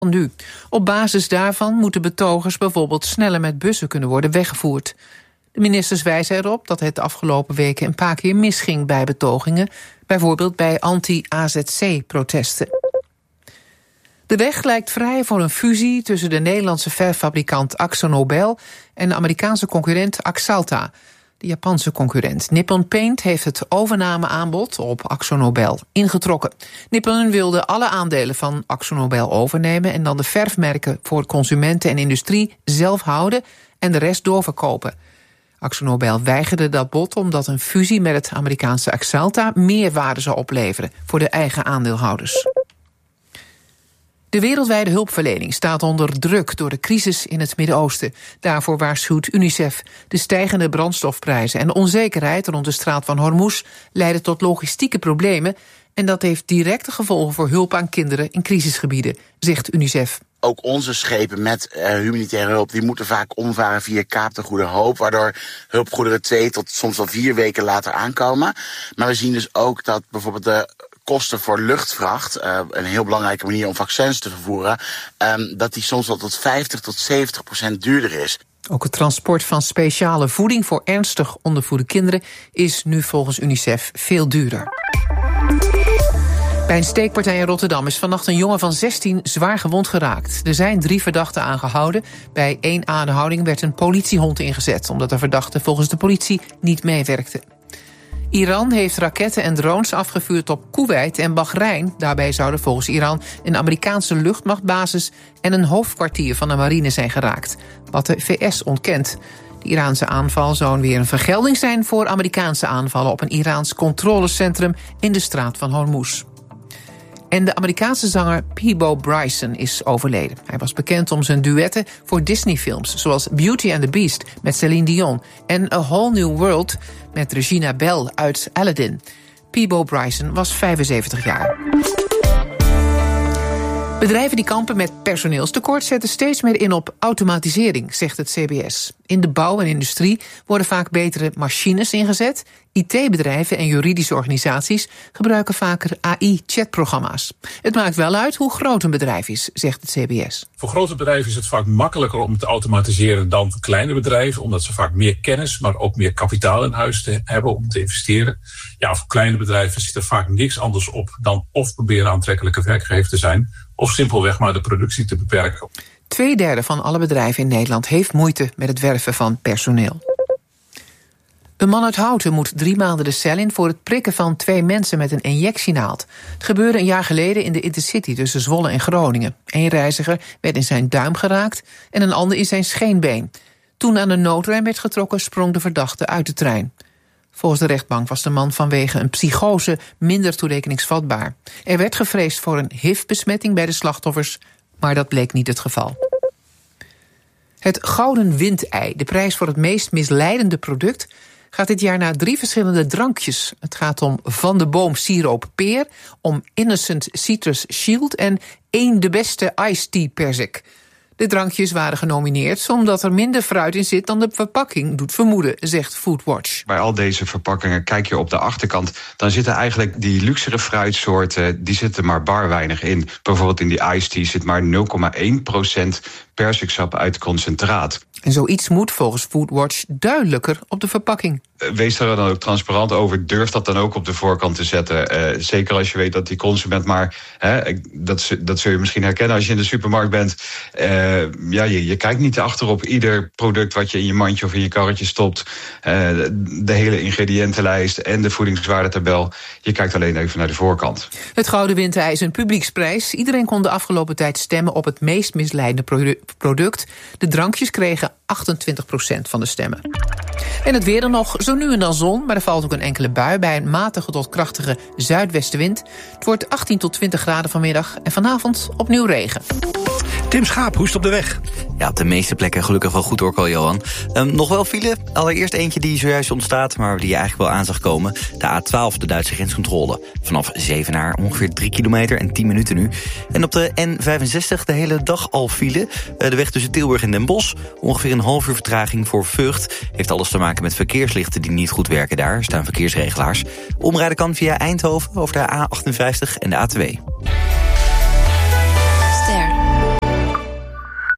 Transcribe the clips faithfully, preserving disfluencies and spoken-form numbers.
nu. Op basis daarvan moeten betogers bijvoorbeeld sneller met bussen kunnen worden weggevoerd. De ministers wijzen erop dat het de afgelopen weken een paar keer misging bij betogingen, bijvoorbeeld bij anti-A Z C-protesten. De weg lijkt vrij voor een fusie tussen de Nederlandse verffabrikant AkzoNobel en de Amerikaanse concurrent Axalta. De Japanse concurrent Nippon Paint heeft het overnameaanbod op AkzoNobel ingetrokken. Nippon wilde alle aandelen van AkzoNobel overnemen en dan de verfmerken voor consumenten en industrie zelf houden en de rest doorverkopen. AkzoNobel weigerde dat bod omdat een fusie met het Amerikaanse Axalta meer waarde zou opleveren voor de eigen aandeelhouders. De wereldwijde hulpverlening staat onder druk door de crisis in het Midden-Oosten. Daarvoor waarschuwt UNICEF. De stijgende brandstofprijzen en de onzekerheid rond de straat van Hormuz leiden tot logistieke problemen. En dat heeft directe gevolgen voor hulp aan kinderen in crisisgebieden, zegt UNICEF. Ook onze schepen met uh, humanitaire hulp, die moeten vaak omvaren via Kaap de Goede Hoop, waardoor hulpgoederen twee tot soms wel vier weken later aankomen. Maar we zien dus ook dat bijvoorbeeld de kosten voor luchtvracht, uh, een heel belangrijke manier om vaccins te vervoeren, um, dat die soms wel tot vijftig tot zeventig procent duurder is. Ook het transport van speciale voeding voor ernstig ondervoede kinderen is nu volgens UNICEF veel duurder. Bij een steekpartij in Rotterdam is vannacht een jongen van zestien zwaar gewond geraakt. Er zijn drie verdachten aangehouden. Bij één aanhouding werd een politiehond ingezet, omdat de verdachte volgens de politie niet meewerkte. Iran heeft raketten en drones afgevuurd op Koeweit en Bahrein. Daarbij zouden volgens Iran een Amerikaanse luchtmachtbasis en een hoofdkwartier van de marine zijn geraakt, wat de V S ontkent. De Iraanse aanval zou weer een vergelding zijn voor Amerikaanse aanvallen op een Iraans controlecentrum in de straat van Hormuz. En de Amerikaanse zanger Peabo Bryson is overleden. Hij was bekend om zijn duetten voor Disney-films, zoals Beauty and the Beast met Celine Dion en A Whole New World met Regina Bell uit Aladdin. Peabo Bryson was vijfenzeventig jaar. Bedrijven die kampen met personeelstekort zetten steeds meer in op automatisering, zegt het C B S. In de bouw en industrie worden vaak betere machines ingezet. I T-bedrijven en juridische organisaties gebruiken vaker A I-chatprogramma's. Het maakt wel uit hoe groot een bedrijf is, zegt het C B S. Voor grote bedrijven is het vaak makkelijker om te automatiseren dan voor kleine bedrijven, omdat ze vaak meer kennis, maar ook meer kapitaal in huis te hebben om te investeren. Ja, voor kleine bedrijven zit er vaak niks anders op dan of proberen aantrekkelijke werkgever te zijn, of simpelweg maar de productie te beperken. Tweederde van alle bedrijven in Nederland heeft moeite met het werven van personeel. Een man uit Houten moet drie maanden de cel in voor het prikken van twee mensen met een injectienaald. Het gebeurde een jaar geleden in de Intercity tussen Zwolle en Groningen. Eén reiziger werd in zijn duim geraakt en een ander in zijn scheenbeen. Toen aan de noodrem werd getrokken, sprong de verdachte uit de trein. Volgens de rechtbank was de man vanwege een psychose minder toerekeningsvatbaar. Er werd gevreesd voor een H I V-besmetting bij de slachtoffers, maar dat bleek niet het geval. Het Gouden Windei, de prijs voor het meest misleidende product, gaat dit jaar naar drie verschillende drankjes. Het gaat om Van de Boom Siroop Peer, om Innocent Citrus Shield en één de beste Iced Tea Perzik. De drankjes waren genomineerd omdat er minder fruit in zit dan de verpakking doet vermoeden, zegt Foodwatch. Bij al deze verpakkingen kijk je op de achterkant, dan zitten eigenlijk die luxere fruitsoorten, die zitten maar bar weinig in. Bijvoorbeeld in die iced tea zit maar nul komma één procent perziksap uit concentraat. En zoiets moet volgens Foodwatch duidelijker op de verpakking. Wees daar dan ook transparant over. Durf dat dan ook op de voorkant te zetten. Uh, zeker als je weet dat die consument maar, hè, dat, dat zul je misschien herkennen als je in de supermarkt bent. Uh, ja, je, je kijkt niet achterop ieder product wat je in je mandje of in je karretje stopt. Uh, de hele ingrediëntenlijst en de voedingswaardetabel. Je kijkt alleen even naar de voorkant. Het Gouden Windei is een publieksprijs. Iedereen kon de afgelopen tijd stemmen op het meest misleidende product. De drankjes kregen achtentwintig procent van de stemmen. En het weer dan nog, zo nu en dan zon, maar er valt ook een enkele bui bij een matige tot krachtige zuidwestenwind. Het wordt achttien tot twintig graden vanmiddag en vanavond opnieuw regen. Tim Schaap, hoe is het op de weg? Ja, op de meeste plekken gelukkig wel goed hoor, Carl Johan. Um, nog wel file. Allereerst eentje die zojuist ontstaat, maar die je eigenlijk wel aan zag komen. De A twaalf, de Duitse grenscontrole. Vanaf Zevenaar ongeveer drie kilometer en tien minuten nu. En op de N vijfenzestig de hele dag al file. Uh, de weg tussen Tilburg en Den Bosch. Ongeveer een half uur vertraging voor Vught. Heeft alles te maken met verkeerslichten die niet goed werken daar. Er staan verkeersregelaars. Omrijden kan via Eindhoven over de A achtenvijftig en de A twee.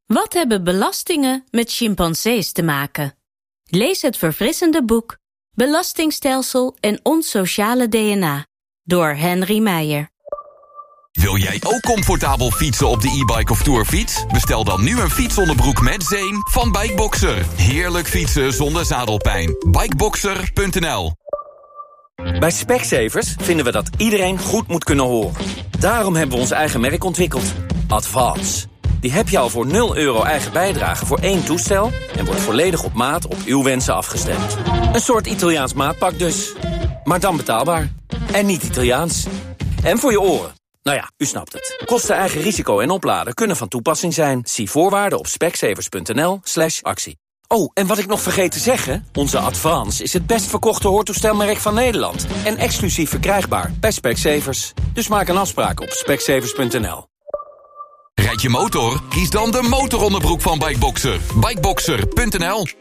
Wat hebben belastingen met chimpansees te maken? Lees het verfrissende boek Belastingstelsel en ons sociale D N A door Henry Meijer. Wil jij ook comfortabel fietsen op de e-bike of tourfiets? Bestel dan nu een fietsonderbroek met zeem van Bikeboxer. Heerlijk fietsen zonder zadelpijn. Bikeboxer punt n l. Bij Specsavers vinden we dat iedereen goed moet kunnen horen. Daarom hebben we ons eigen merk ontwikkeld. Advance. Die heb je al voor nul euro eigen bijdrage voor één toestel en wordt volledig op maat op uw wensen afgestemd. Een soort Italiaans maatpak dus. Maar dan betaalbaar. En niet Italiaans. En voor je oren. Nou ja, u snapt het. Kosten, eigen risico en opladen kunnen van toepassing zijn. Zie voorwaarden op specsavers punt n l slash actie. Oh, en wat ik nog vergeet te zeggen, onze Advance is het best verkochte hoortoestelmerk van Nederland. En exclusief verkrijgbaar bij Specsavers. Dus maak een afspraak op specsavers punt n l. Rijd je motor? Kies dan de motoronderbroek van Bikeboxer. Bikeboxer punt n l.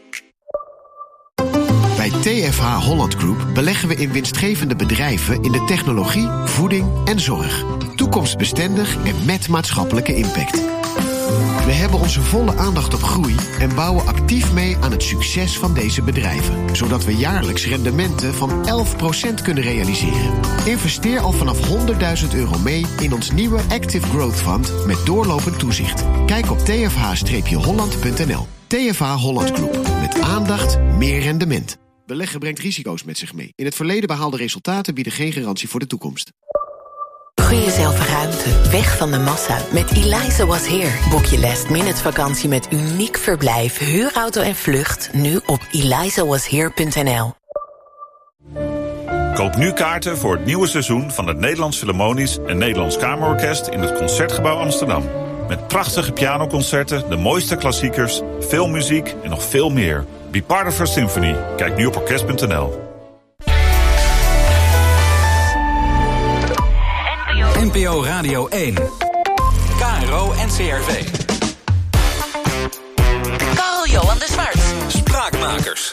Bij T F H Holland Group beleggen we in winstgevende bedrijven in de technologie, voeding en zorg. Toekomstbestendig en met maatschappelijke impact. We hebben onze volle aandacht op groei en bouwen actief mee aan het succes van deze bedrijven. Zodat we jaarlijks rendementen van elf procent kunnen realiseren. Investeer al vanaf honderdduizend euro mee in ons nieuwe Active Growth Fund met doorlopend toezicht. Kijk op t f h holland punt n l. T F H Holland Group. Met aandacht, meer rendement. Beleggen brengt risico's met zich mee. In het verleden behaalde resultaten bieden geen garantie voor de toekomst. Gun jezelf ruimte, weg van de massa. Met Eliza Was Here. Boek je last minute vakantie met uniek verblijf, huurauto en vlucht nu op eliza was here punt n l. Koop nu kaarten voor het nieuwe seizoen van het Nederlands Philharmonisch en Nederlands Kamerorkest in het Concertgebouw Amsterdam. Met prachtige pianoconcerten, de mooiste klassiekers, veel muziek en nog veel meer. Be part of our symphony. Kijk nu op orkest punt n l. N P O Radio één. K R O N C R V. Carl-Johan de Zwart. Spraakmakers.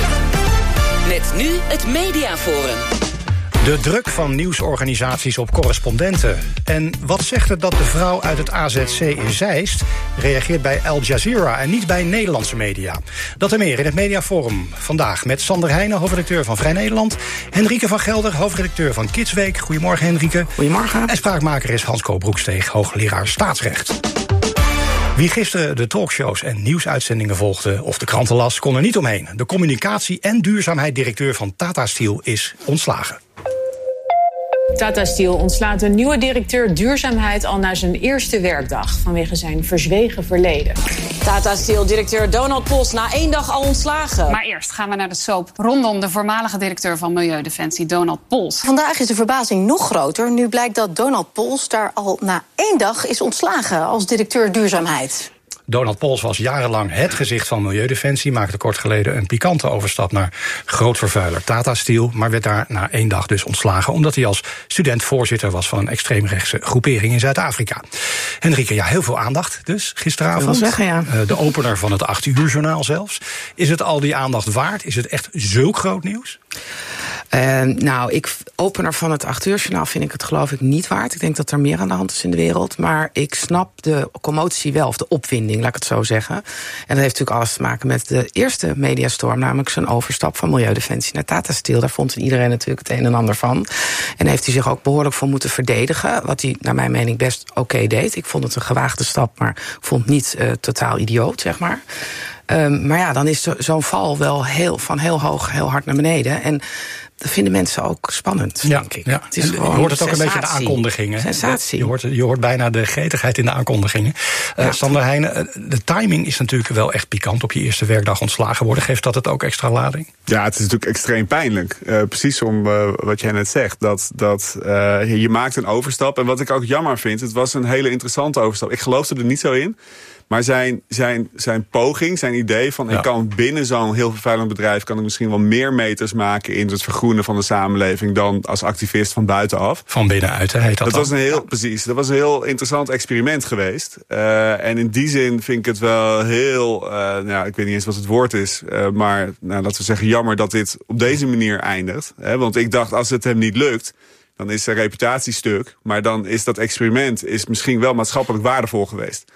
Met nu het Mediaforum. De druk van nieuwsorganisaties op correspondenten. En wat zegt het dat de vrouw uit het A Z C in Zeist reageert bij Al Jazeera en niet bij Nederlandse media? Dat en meer in het Mediaforum. Vandaag met Sander Heijnen, hoofdredacteur van Vrij Nederland. Henrike van Gelder, hoofdredacteur van Kidsweek. Goedemorgen, Henrike. Goedemorgen. En spraakmaker is Hans-Ko Broeksteeg, hoogleraar staatsrecht. Wie gisteren de talkshows en nieuwsuitzendingen volgde of de kranten las, kon er niet omheen. De communicatie- en duurzaamheid-directeur van Tata Steel is ontslagen. Tata Steel ontslaat een nieuwe directeur duurzaamheid al na zijn eerste werkdag vanwege zijn verzwegen verleden. Tata Steel-directeur Donald Pols na één dag al ontslagen. Maar eerst gaan we naar de soap rondom de voormalige directeur van Milieudefensie, Donald Pols. Vandaag is de verbazing nog groter. Nu blijkt dat Donald Pols daar al na één dag is ontslagen als directeur duurzaamheid. Donald Pols was jarenlang het gezicht van Milieudefensie, maakte kort geleden een pikante overstap naar grootvervuiler Tata Steel, maar werd daar na één dag dus ontslagen, omdat hij als student voorzitter was van een extreemrechtse groepering in Zuid-Afrika. Henrike, ja, heel veel aandacht dus gisteravond. Ik wil zeggen, ja. Uh, de opener van het acht uur journaal zelfs. Is het al die aandacht waard? Is het echt zulk groot nieuws? Uh, nou, ik, opener van het acht uur journaal vind ik het geloof ik niet waard. Ik denk dat er meer aan de hand is in de wereld. Maar ik snap de commotie wel, of de opwinding, laat ik het zo zeggen. En dat heeft natuurlijk alles te maken met de eerste mediastorm, namelijk zijn overstap van Milieudefensie naar Tata Steel. Daar vond iedereen natuurlijk het een en ander van. En heeft hij zich ook behoorlijk voor moeten verdedigen. Wat hij naar mijn mening best oké okay deed. Ik vond het een gewaagde stap, maar ik vond het niet uh, totaal idioot, zeg maar. Um, maar ja, dan is zo, zo'n val wel heel, van heel hoog, heel hard naar beneden. En dat vinden mensen ook spannend, ja, denk ik. Ja. Het is en, gewoon je hoort het ook sensatie. een beetje in de aankondigingen. Sensatie. Je hoort, je hoort bijna de gretigheid in de aankondigingen. Ja. Uh, Sander Heijnen, de timing is natuurlijk wel echt pikant. Op je eerste werkdag ontslagen worden. Geeft dat het ook extra lading? Ja, het is natuurlijk extreem pijnlijk. Uh, precies om uh, wat jij net zegt. Dat, dat uh, je maakt een overstap. En wat ik ook jammer vind, het was een hele interessante overstap. Ik geloofde er niet zo in. Maar zijn, zijn, zijn poging, zijn idee van ja. ik kan binnen zo'n heel vervuilend bedrijf kan ik misschien wel meer meters maken in het vergroenen van de samenleving dan als activist van buitenaf. Van binnenuit heet dat. Dat dan. was een heel, ja. precies. Dat was een heel interessant experiment geweest. Uh, en in die zin vind ik het wel heel, uh, nou, ik weet niet eens wat het woord is, uh, maar nou, laten we zeggen jammer dat dit op deze manier eindigt. Hè? Want ik dacht als het hem niet lukt, dan is zijn reputatie stuk. Maar dan is dat experiment is misschien wel maatschappelijk waardevol geweest.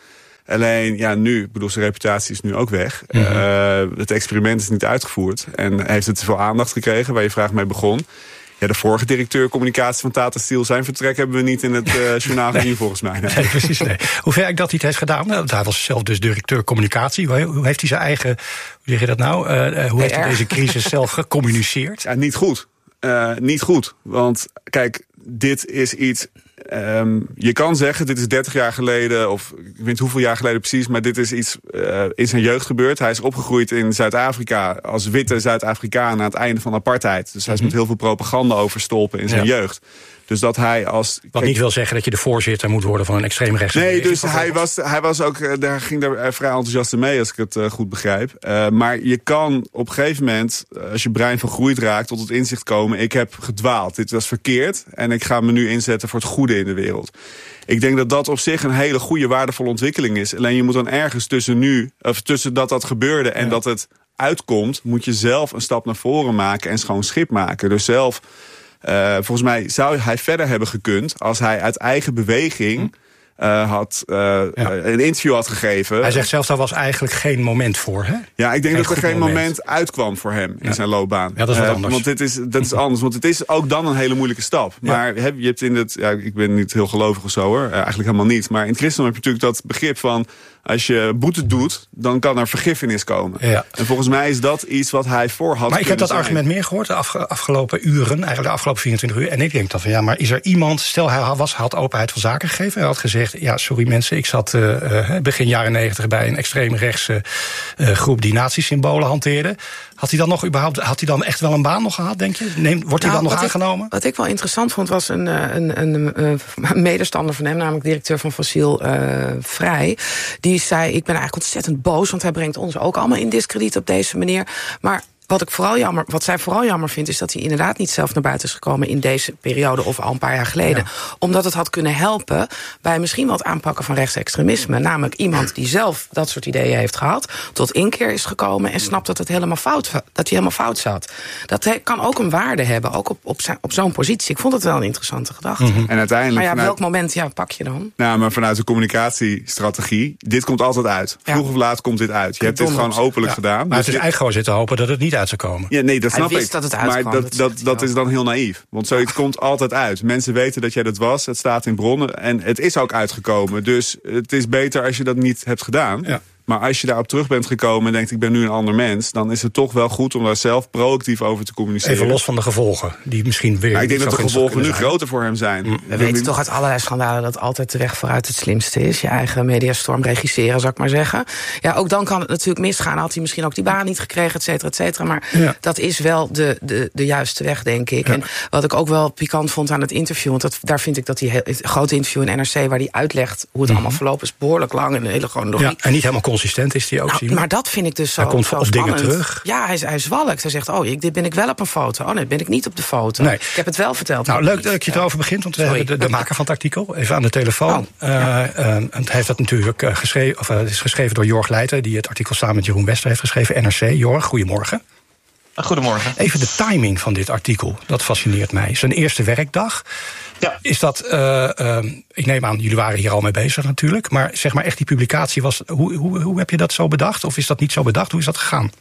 Alleen, ja, nu, ik bedoel, zijn reputatie is nu ook weg. Mm-hmm. Uh, het experiment is niet uitgevoerd. En heeft het te veel aandacht gekregen, waar je vraag mee begon. Ja, de vorige directeur communicatie van Tata Steel, zijn vertrek hebben we niet in het uh, journaal gezien, nee. volgens mij. Nee, nee precies. Nee. Hoe ver ik dat hij het heeft gedaan? Nou, hij was zelf dus directeur communicatie. Hoe heeft hij zijn eigen, hoe zeg je dat nou? Uh, hoe heeft hij deze crisis zelf gecommuniceerd? Ja, niet goed. Uh, niet goed. Want kijk, dit is iets. Um, je kan zeggen, dit is dertig jaar geleden, of ik weet niet hoeveel jaar geleden precies, maar dit is iets uh, in zijn jeugd gebeurd. Hij is opgegroeid in Zuid-Afrika als witte Zuid-Afrikaan na het einde van apartheid. Dus hij is met heel veel propaganda overstolpen in zijn ja. jeugd. Dus dat hij als... Wat kijk, niet wil zeggen dat je de voorzitter moet worden van een extreemrechtse Nee, beweging, dus hij was, hij was ook, daar ging daar vrij enthousiast mee, als ik het uh, goed begrijp. Uh, maar je kan op een gegeven moment, als je brein vergroeid raakt, tot het inzicht komen, ik heb gedwaald, dit was verkeerd en ik ga me nu inzetten voor het goede in de wereld. Ik denk dat dat op zich een hele goede, waardevolle ontwikkeling is. Alleen je moet dan ergens tussen nu, of tussen dat dat gebeurde en ja. dat het uitkomt, moet je zelf een stap naar voren maken en schoon schip maken. Dus zelf... Uh, volgens mij zou hij verder hebben gekund als hij uit eigen beweging uh, had, uh, ja. een interview had gegeven. Hij zegt zelf, daar was eigenlijk geen moment voor, hè? Ja, ik denk geen dat er geen moment. moment uitkwam voor hem in ja. zijn loopbaan. Ja, dat is wat anders. Uh, want dit is, dat is anders, want het is ook dan een hele moeilijke stap. Ja. Maar he, je hebt in het, ja, ik ben niet heel gelovig of zo hoor, uh, eigenlijk helemaal niet. Maar in het christendom heb je natuurlijk dat begrip van, als je boete doet, dan kan er vergiffenis komen. Ja. En volgens mij is dat iets wat hij voor had. Maar ik heb dat zijn. argument meer gehoord de afge- afgelopen uren, eigenlijk de afgelopen vierentwintig uur. En ik denk dan van ja, maar is er iemand, stel hij was, had openheid van zaken gegeven. Hij had gezegd, ja, sorry mensen, ik zat uh, begin jaren negentig bij een extreemrechtse uh, groep die nazi-symbolen hanteerde. Had hij dan nog überhaupt, had hij dan echt wel een baan nog gehad, denk je? Neem, wordt hij nou, dan nog aangenomen? Ik, wat ik wel interessant vond, was een, een, een, een, een medestander van hem, namelijk directeur van Fossiel uh, Vrij. Die zei, ik ben eigenlijk ontzettend boos, want hij brengt ons ook allemaal in diskrediet op deze manier. Maar wat ik vooral jammer, wat zij vooral jammer vindt, is dat hij inderdaad niet zelf naar buiten is gekomen in deze periode of al een paar jaar geleden. Ja. Omdat het had kunnen helpen bij misschien wat aanpakken van rechtsextremisme. Namelijk iemand die zelf dat soort ideeën heeft gehad, tot inkeer is gekomen en snapt dat het helemaal fout, dat hij helemaal fout zat. Dat kan ook een waarde hebben, ook op, op, op zo'n positie. Ik vond het wel een interessante gedachte. Mm-hmm. En uiteindelijk. Maar ja, vanuit, welk moment ja, pak je dan? Nou, maar vanuit de communicatiestrategie, dit komt altijd uit. Vroeg ja. of laat komt dit uit. Je hebt dit gewoon openlijk ja. gedaan. Maar dus het is eigenlijk gewoon zitten hopen dat het niet uit zou komen. Ja, nee, dat snap hij wist ik. Dat het uitkwam, maar dat, dat, dat, dat is dan heel naïef. Want zoiets komt altijd uit. Mensen weten dat jij dat was. Het staat in bronnen. En het is ook uitgekomen. Dus het is beter als je dat niet hebt gedaan. Ja. Maar als je daarop terug bent gekomen en denkt, ik ben nu een ander mens, dan is het toch wel goed om daar zelf proactief over te communiceren. Even los van de gevolgen, die misschien weer... Maar ik denk dat de gevolgen nu zijn. groter voor hem zijn. Mm. We weten toch uit allerlei schandalen dat altijd de weg vooruit het slimste is. Je eigen mediastorm regisseren, zou ik maar zeggen. Ja, ook dan kan het natuurlijk misgaan. Had hij misschien ook die baan niet gekregen, et cetera, et cetera. Maar ja. dat is wel de, de, de juiste weg, denk ik. Ja. En wat ik ook wel pikant vond aan het interview, want dat, daar vind ik dat die het grote interview in N R C, waar hij uitlegt hoe het mm. allemaal verlopen is, behoorlijk lang en een hele chronologie. Ja, en niet helemaal consistent is hij ook. Nou, maar dat vind ik dus zo. Hij komt zo op spannend. dingen terug. Ja, hij, hij zwalkt. Hij zegt, oh, ik, dit ben ik wel op een foto. Oh nee, ben ik niet op de foto. Nee. Ik heb het wel verteld. Nou, leuk dat je erover begint, want we Sorry. hebben de, de maker van het artikel even aan de telefoon. Oh, ja. uh, uh, hij heeft dat natuurlijk uh, geschreven, of uh, het is geschreven door Jorg Leijten, die het artikel samen met Jeroen Wester heeft geschreven. N R C. Jorg, goedemorgen. Goedemorgen. Even de timing van dit artikel, dat fascineert mij. Zijn eerste werkdag. Ja. Is dat, uh, uh, ik neem aan, jullie waren hier al mee bezig natuurlijk, maar zeg maar echt die publicatie was, hoe, hoe, hoe heb je dat zo bedacht? Of is dat niet zo bedacht? Hoe is dat gegaan?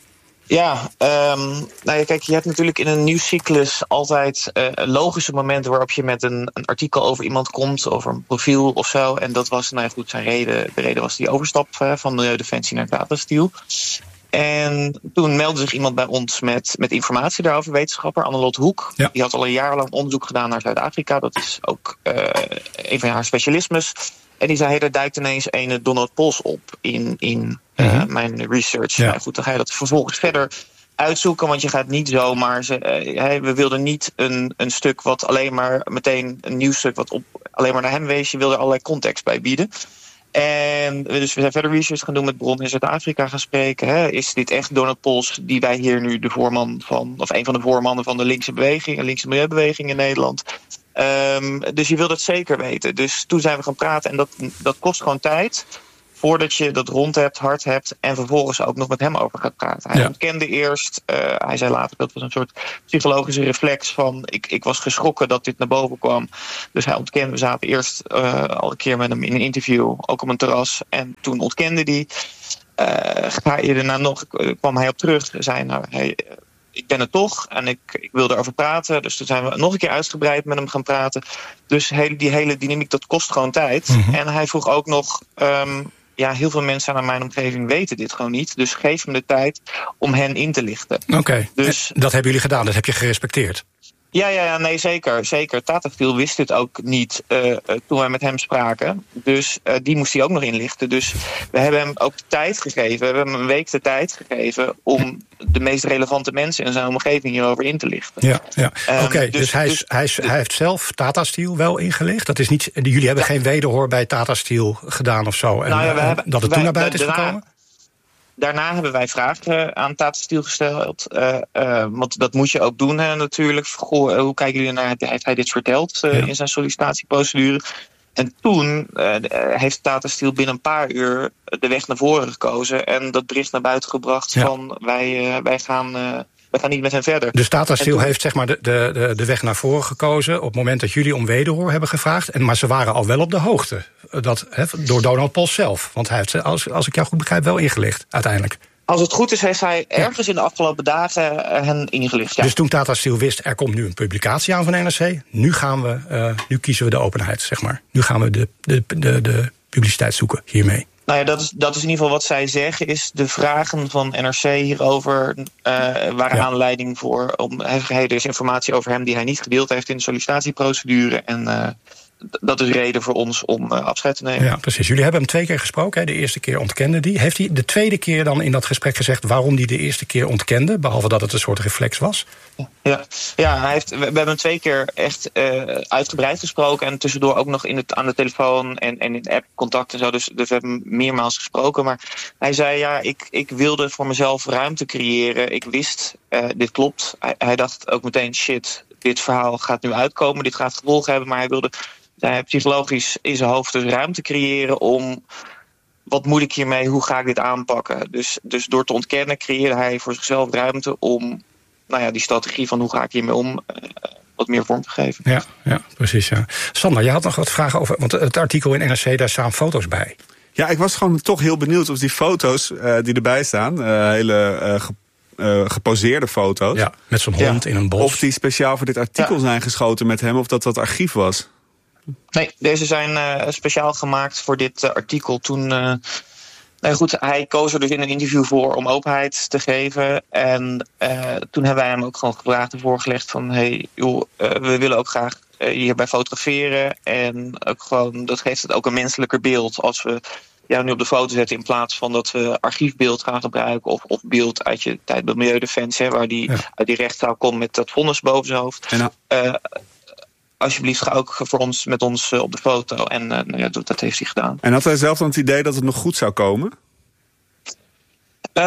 Ja, um, nou ja, kijk, je hebt natuurlijk in een nieuwscyclus altijd uh, logische momenten waarop je met een, een artikel over iemand komt, over een profiel of zo. En dat was, nou ja, goed, zijn reden. De reden was die overstap uh, van Milieudefensie naar Tata Steel. En toen meldde zich iemand bij ons met, met informatie daarover, wetenschapper Annelot Hoek. Ja. Die had al een jaar lang onderzoek gedaan naar Zuid-Afrika. Dat is ook uh, een van haar specialismes. En die zei, hey, er duikt ineens een Donald Pols op in, in uh, mm-hmm. mijn research. Ja. Nou, goed, dan ga je dat vervolgens verder uitzoeken, want je gaat niet zomaar... Ze, uh, hey, we wilden niet een, een stuk wat alleen maar meteen een nieuwsstuk wat op, alleen maar naar hem wees. Je wilde er allerlei context bij bieden. En dus we zijn verder research gaan doen met bronnen in Zuid-Afrika gaan spreken. Hè. Is dit echt Donald Pols, die wij hier nu de voorman van, of een van de voormannen van de linkse beweging, de linkse milieubeweging in Nederland. Um, dus je wilt het zeker weten. Dus toen zijn we gaan praten en dat, dat kost gewoon tijd. voordat je dat rond hebt, hard hebt en vervolgens ook nog met hem over gaat praten. Hij ja. ontkende eerst, uh, hij zei later dat was een soort psychologische reflex van ik, ik was geschrokken dat dit naar boven kwam. Dus hij ontkende, we zaten eerst uh, al een keer met hem in een interview, ook op een terras, en toen ontkende hij. Uh, ga je daarna nog, kwam hij op terug, zei nou, hey, ik ben er toch en ik, ik wil erover praten. Dus toen zijn we nog een keer uitgebreid met hem gaan praten. Dus hele, die hele dynamiek, dat kost gewoon tijd. Mm-hmm. En hij vroeg ook nog, um, ja, heel veel mensen aan mijn omgeving weten dit gewoon niet. Dus geef hem de tijd om hen in te lichten. Oké, okay. Dus dat hebben jullie gedaan, dat heb je gerespecteerd. Ja, ja, ja, nee, zeker. zeker. Tata Steel wist dit ook niet uh, toen wij met hem spraken. Dus uh, die moest hij ook nog inlichten. Dus we hebben hem ook de tijd gegeven. We hebben hem een week de tijd gegeven om de meest relevante mensen in zijn omgeving hierover in te lichten. Ja, ja. Um, oké, okay, dus, dus, hij, dus, hij, hij heeft zelf Tata Steel wel ingelicht? Dat is niet, jullie hebben ja. geen wederhoor bij Tata Steel gedaan of zo? En, nou ja, we hebben, dat het wij, toen naar buiten is daarna, gekomen? Daarna hebben wij vragen aan Tata Steel gesteld. Uh, uh, want dat moet je ook doen hè, natuurlijk. Goh, hoe kijken jullie naar, heeft hij dit verteld uh, ja. in zijn sollicitatieprocedure? En toen uh, heeft Tata Steel binnen een paar uur de weg naar voren gekozen. En dat bericht naar buiten gebracht ja. van wij, uh, wij gaan... Uh, We gaan niet met hen verder. Dus Tata Steel toen... heeft zeg maar de, de, de weg naar voren gekozen op het moment dat jullie om wederhoor hebben gevraagd. En, maar ze waren al wel op de hoogte. Dat, he, door Donald Post zelf. Want hij heeft, als, als ik jou goed begrijp, wel ingelicht uiteindelijk. Als het goed is, heeft hij ergens ja. in de afgelopen dagen hen ingelicht. Ja. Dus toen Tata Steel wist, er komt nu een publicatie aan van N R C. Nu gaan we, uh, nu kiezen we de openheid, zeg maar. Nu gaan we de, de, de, de publiciteit zoeken hiermee. Nou ja, dat is, dat is in ieder geval wat zij zeggen. Is de vragen van N R C hierover uh, waren ja. aanleiding voor. Om, er is informatie over hem die hij niet gedeeld heeft in de sollicitatieprocedure. En uh, dat is reden voor ons om uh, afscheid te nemen. Ja, precies. Jullie hebben hem twee keer gesproken. Hè? De eerste keer ontkende die. Heeft hij de tweede keer dan in dat gesprek gezegd waarom hij de eerste keer ontkende? Behalve dat het een soort reflex was? Ja, ja hij heeft, we, we hebben hem twee keer echt uh, uitgebreid gesproken. En tussendoor ook nog in het, aan de telefoon en, en in app contact en zo. Dus, dus we hebben hem meermaals gesproken. Maar hij zei, ja, ik, ik wilde voor mezelf ruimte creëren. Ik wist, uh, dit klopt. Hij, hij dacht ook meteen, shit, dit verhaal gaat nu uitkomen. Dit gaat gevolgen hebben. Maar hij wilde hij psychologisch in zijn hoofd dus ruimte creëren om... Wat moet ik hiermee? Hoe ga ik dit aanpakken? Dus, dus door te ontkennen creëerde hij voor zichzelf ruimte om... nou ja, die strategie van hoe ga ik hiermee om... Uh, wat meer vorm te geven. Ja, ja, precies. Ja. Sander, je had nog wat vragen over... want het artikel in N R C, daar staan foto's bij. Ja, ik was gewoon toch heel benieuwd of die foto's uh, die erbij staan... Uh, hele uh, ge, uh, geposeerde foto's... Ja, met zo'n hond ja. in een bos. Of die speciaal voor dit artikel ja. zijn geschoten met hem... of dat dat archief was. Nee, deze zijn uh, speciaal gemaakt voor dit uh, artikel. Toen... Uh, Nou goed, hij koos er dus in een interview voor om openheid te geven. En uh, toen hebben wij hem ook gewoon gevraagd en voorgelegd van... hey, joh, uh, we willen ook graag uh, hierbij fotograferen. En ook gewoon, dat geeft het ook een menselijker beeld... als we jou nu op de foto zetten in plaats van dat we archiefbeeld gaan gebruiken... of, of beeld uit je tijd bij Milieudefensie... Hè, waar die ja. uit die rechtszaal komt met dat vonnis boven zijn hoofd. En nou... uh, alsjeblieft, ga ook voor ons met ons uh, op de foto. En uh, nou ja, dat, dat heeft hij gedaan. En had hij zelf dan het idee dat het nog goed zou komen? Uh,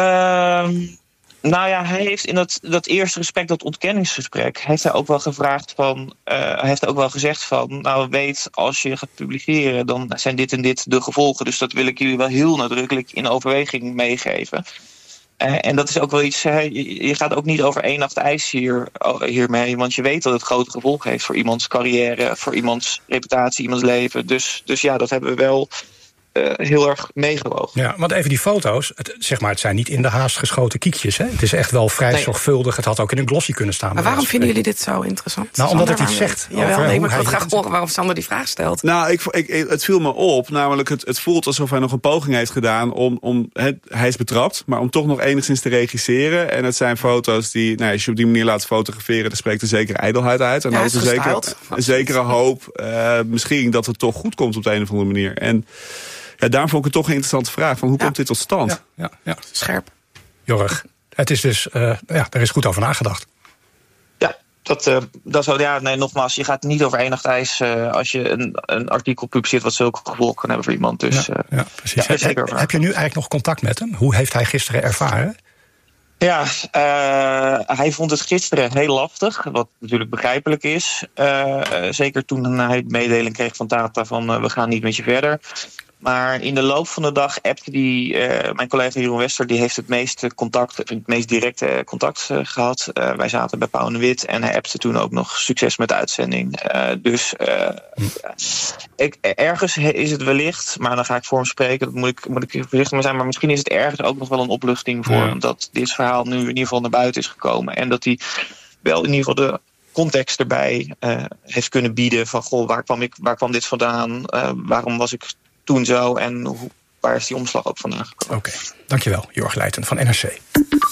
nou ja, hij heeft in dat, dat eerste gesprek, dat ontkenningsgesprek... heeft hij ook wel gevraagd van... Uh, hij heeft ook wel gezegd van... nou, weet, als je gaat publiceren... dan zijn dit en dit de gevolgen. Dus dat wil ik jullie wel heel nadrukkelijk in overweging meegeven... Uh, en dat is ook wel iets, hè, je, je gaat ook niet over één nacht ijs hier, hiermee... want je weet dat het grote gevolgen heeft voor iemands carrière... voor iemands reputatie, iemands leven. Dus, dus ja, dat hebben we wel uh, heel erg meegewogen. Ja, want even die foto's, het, zeg maar, het zijn niet in de haast geschoten kiekjes. Hè? Het is echt wel vrij nee. zorgvuldig. Het had ook in een glossy kunnen staan. Maar waarom vinden jullie dit zo interessant? Nou, omdat Sander, het iets zegt. Jawel, nee, maar ik wil graag horen waarom Sander die vraag stelt. Nou, ik, ik, het viel me op. Namelijk, het, het voelt alsof hij nog een poging heeft gedaan om... om het, hij is betrapt, maar om toch nog enigszins te regisseren. En het zijn foto's die, nou, als je op die manier laat fotograferen... dan spreekt een zekere ijdelheid uit. En ja, ook een zekere, een zekere hoop, uh, misschien dat het toch goed komt op de een of andere manier. En ja, daarom vond ik het toch een interessante vraag. Van hoe ja. komt dit tot stand? Ja, ja, ja. Scherp. Jorg, het is dus, uh, ja, er is goed over nagedacht. Ja, dat, uh, dat zou, ja, nee, nogmaals, je gaat niet over één nacht ijs... Uh, als je een, een artikel publiceert wat zulke gevolgen kan hebben voor iemand. Dus, ja, ja, precies. Ja, heb, heb je nu eigenlijk nog contact met hem? Hoe heeft hij gisteren ervaren? Ja, uh, hij vond het gisteren heel lastig, wat natuurlijk begrijpelijk is. Uh, zeker toen hij de mededeling kreeg van Tata van uh, we gaan niet met je verder. Maar in de loop van de dag appte die, uh, mijn collega Jeroen Wester, die heeft het meeste contact, het meest directe contact uh, gehad. Uh, wij zaten bij Pauw en Wit en hij appte toen ook nog succes met de uitzending. Uh, dus uh, hm. ik, ergens is het wellicht, maar dan ga ik voor hem spreken, dat moet ik, moet ik voorzichtig mee zijn. Maar misschien is het ergens ook nog wel een opluchting voor ja. hem dat dit verhaal nu in ieder geval naar buiten is gekomen. En dat hij wel in ieder geval de context erbij uh, heeft kunnen bieden van goh, waar kwam ik, waar kwam dit vandaan? Uh, waarom was ik toen zo en hoe, waar is die omslag ook vandaan gekomen? Oké, okay. Dankjewel, Jorg Leijten van N R C.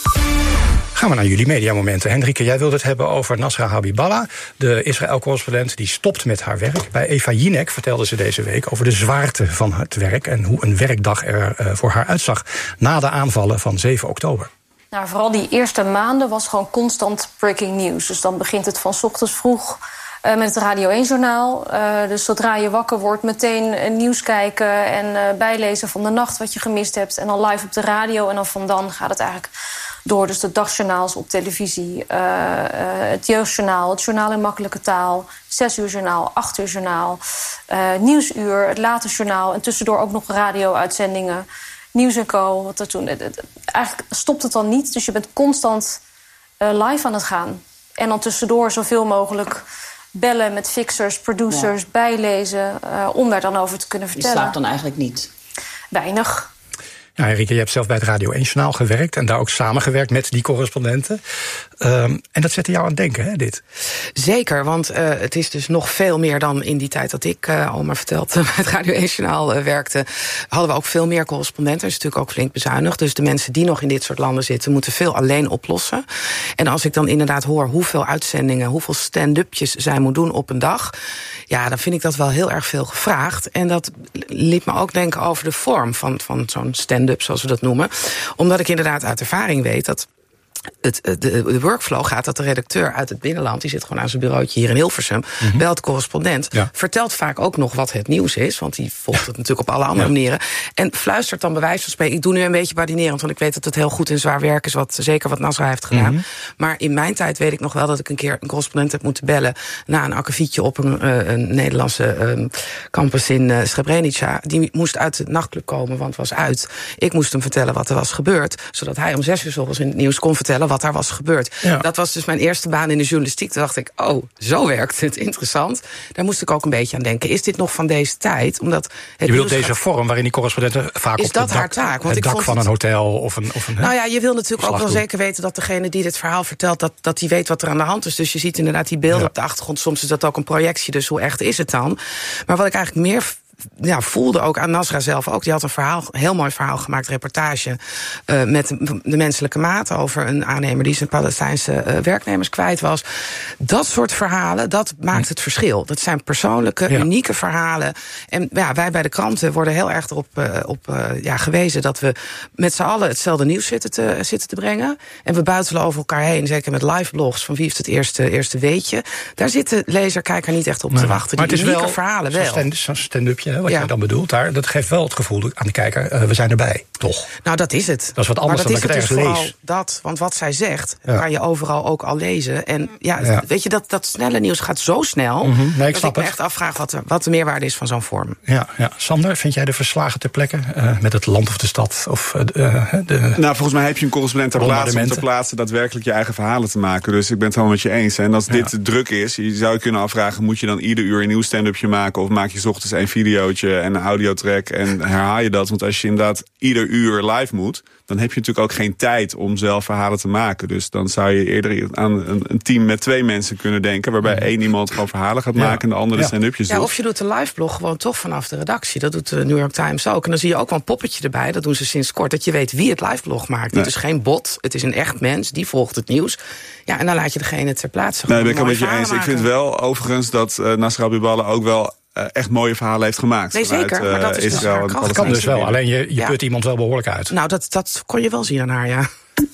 Gaan we naar jullie mediamomenten. Hendrike, jij wilde het hebben over Nasra Habiballah, de Israël-correspondent die stopt met haar werk. Bij Eva Jinek vertelde ze deze week over de zwaarte van het werk en hoe een werkdag er uh, voor haar uitzag na de aanvallen van zeven oktober. Nou, vooral die eerste maanden was gewoon constant breaking news. Dus dan begint het van 's ochtends vroeg uh, met het Radio één-journaal. Uh, dus zodra je wakker wordt, meteen uh, nieuws kijken en uh, bijlezen van de nacht wat je gemist hebt. En dan live op de radio. En dan van dan gaat het eigenlijk door. Dus de dagjournaals op televisie, uh, uh, het jeugdjournaal, het journaal in makkelijke taal, zes uur journaal, acht uur journaal, uh, nieuwsuur, het late journaal en tussendoor ook nog radio-uitzendingen. Nieuws en Co. Wat er toen, het, het, eigenlijk stopt het dan niet. Dus je bent constant uh, live aan het gaan. En dan tussendoor zoveel mogelijk bellen met fixers, producers, ja. bijlezen. Uh, om daar dan over te kunnen vertellen. Je slaapt dan eigenlijk niet? Weinig. Ja, Henrike, je hebt zelf bij het Radio één-journaal gewerkt en daar ook samengewerkt met die correspondenten. Um, en dat zette jou aan het denken, hè, dit? Zeker, want uh, het is dus nog veel meer dan in die tijd dat ik, uh, al maar verteld, bij het Radio één-journaal uh, werkte. Hadden we ook veel meer correspondenten. Dat is natuurlijk ook flink bezuinigd. Dus de mensen die nog in dit soort landen zitten, moeten veel alleen oplossen. En als ik dan inderdaad hoor hoeveel uitzendingen, hoeveel stand-upjes zij moet doen op een dag, ja, dan vind ik dat wel heel erg veel gevraagd. En dat liet me ook denken over de vorm van, van zo'n stand-up, zoals we dat noemen. Omdat ik inderdaad uit ervaring weet dat Het, de, de workflow gaat dat de redacteur uit het binnenland, die zit gewoon aan zijn bureautje hier in Hilversum, mm-hmm. belt de correspondent, ja. vertelt vaak ook nog wat het nieuws is, want die volgt ja. het natuurlijk op alle andere ja. manieren, en fluistert dan bij wijze van spreken. Ik doe nu een beetje badinerend, want ik weet dat het heel goed en zwaar werk is, wat, zeker wat Nasra heeft gedaan. Mm-hmm. Maar in mijn tijd weet ik nog wel dat ik een keer een correspondent heb moeten bellen na een akkefietje op een, uh, een Nederlandse um, campus in uh, Srebrenica. Die moest uit de nachtclub komen, want het was uit. Ik moest hem vertellen wat er was gebeurd, zodat hij om zes uur 's ochtends in het nieuws kon vertellen wat daar was gebeurd. Ja. Dat was dus mijn eerste baan in de journalistiek. Toen dacht ik, oh, zo werkt het, interessant. Daar moest ik ook een beetje aan denken. Is dit nog van deze tijd? Omdat het je bedoelt deze gaat... vorm waarin die correspondenten vaak is op dat het dak, haar taak? Want het ik dak vond van het... een hotel of een... Of een nou ja, je wil natuurlijk ook wel doen. zeker weten dat degene die dit verhaal vertelt, dat, dat die weet wat er aan de hand is. Dus je ziet inderdaad die beelden ja. op de achtergrond. Soms is dat ook een projectie, dus hoe echt is het dan? Maar wat ik eigenlijk meer ja, voelde ook aan Nasra zelf ook. Die had een verhaal, een heel mooi verhaal gemaakt, reportage uh, met de menselijke maat over een aannemer die zijn Palestijnse uh, werknemers kwijt was. Dat soort verhalen, dat maakt het verschil. Dat zijn persoonlijke, ja. unieke verhalen. En ja, wij bij de kranten worden heel erg erop uh, op, uh, ja, gewezen dat we met z'n allen hetzelfde nieuws zitten te, zitten te brengen. En we buitelen over elkaar heen, zeker met live blogs van wie heeft het eerste, eerste weetje. Daar zit de lezer, kijker niet echt op nee. te wachten. Die maar het is wel verhalen wel. Zo'n stand, stand-upje, wat ja. jij dan bedoelt, daar, dat geeft wel het gevoel aan de kijker, uh, we zijn erbij, toch? Nou, dat is het. Dat is wat anders dan dat ik het ergens dus lees. Dat, want wat zij zegt, ja. kan je overal ook al lezen. En ja, ja. weet je, dat, dat snelle nieuws gaat zo snel, mm-hmm. nee, ik dat ik me het. echt afvraag wat, wat de meerwaarde is van zo'n vorm. Ja, ja. Sander, vind jij de verslagen ter plekke uh, met het land of de stad? Of, uh, de, nou, volgens mij heb je een correspondent ter plaatse om ter plaatse daadwerkelijk je eigen verhalen te maken. Dus ik ben het helemaal met je eens. En als dit ja. druk is, je zou je kunnen afvragen, moet je dan ieder uur een nieuw stand-upje maken of maak je 's ochtends een videootje en een audiotrack en herhaal je dat? Want als je inderdaad ieder uur live moet, dan heb je natuurlijk ook geen tijd om zelf verhalen te maken. Dus dan zou je eerder aan een, een team met twee mensen kunnen denken, waarbij mm. één iemand gewoon verhalen gaat maken ja. en de andere ja. stand-upjes ja, doet. Of je doet de liveblog gewoon toch vanaf de redactie. Dat doet de New York Times ook. En dan zie je ook wel een poppetje erbij, dat doen ze sinds kort, dat je weet wie het liveblog maakt. Nee. Het is geen bot, het is een echt mens, die volgt het nieuws. Ja, en dan laat je degene ter plaatse. Nee, ben ik het met je eens. Maken. Ik vind wel overigens dat uh, Nasra Habiballah ook wel Uh, echt mooie verhalen heeft gemaakt. Nee, zeker, vanuit, uh, maar dat is Israël dus dat kan dus wel, alleen je, je ja. put iemand wel behoorlijk uit. Nou, dat, dat kon je wel zien aan haar, ja.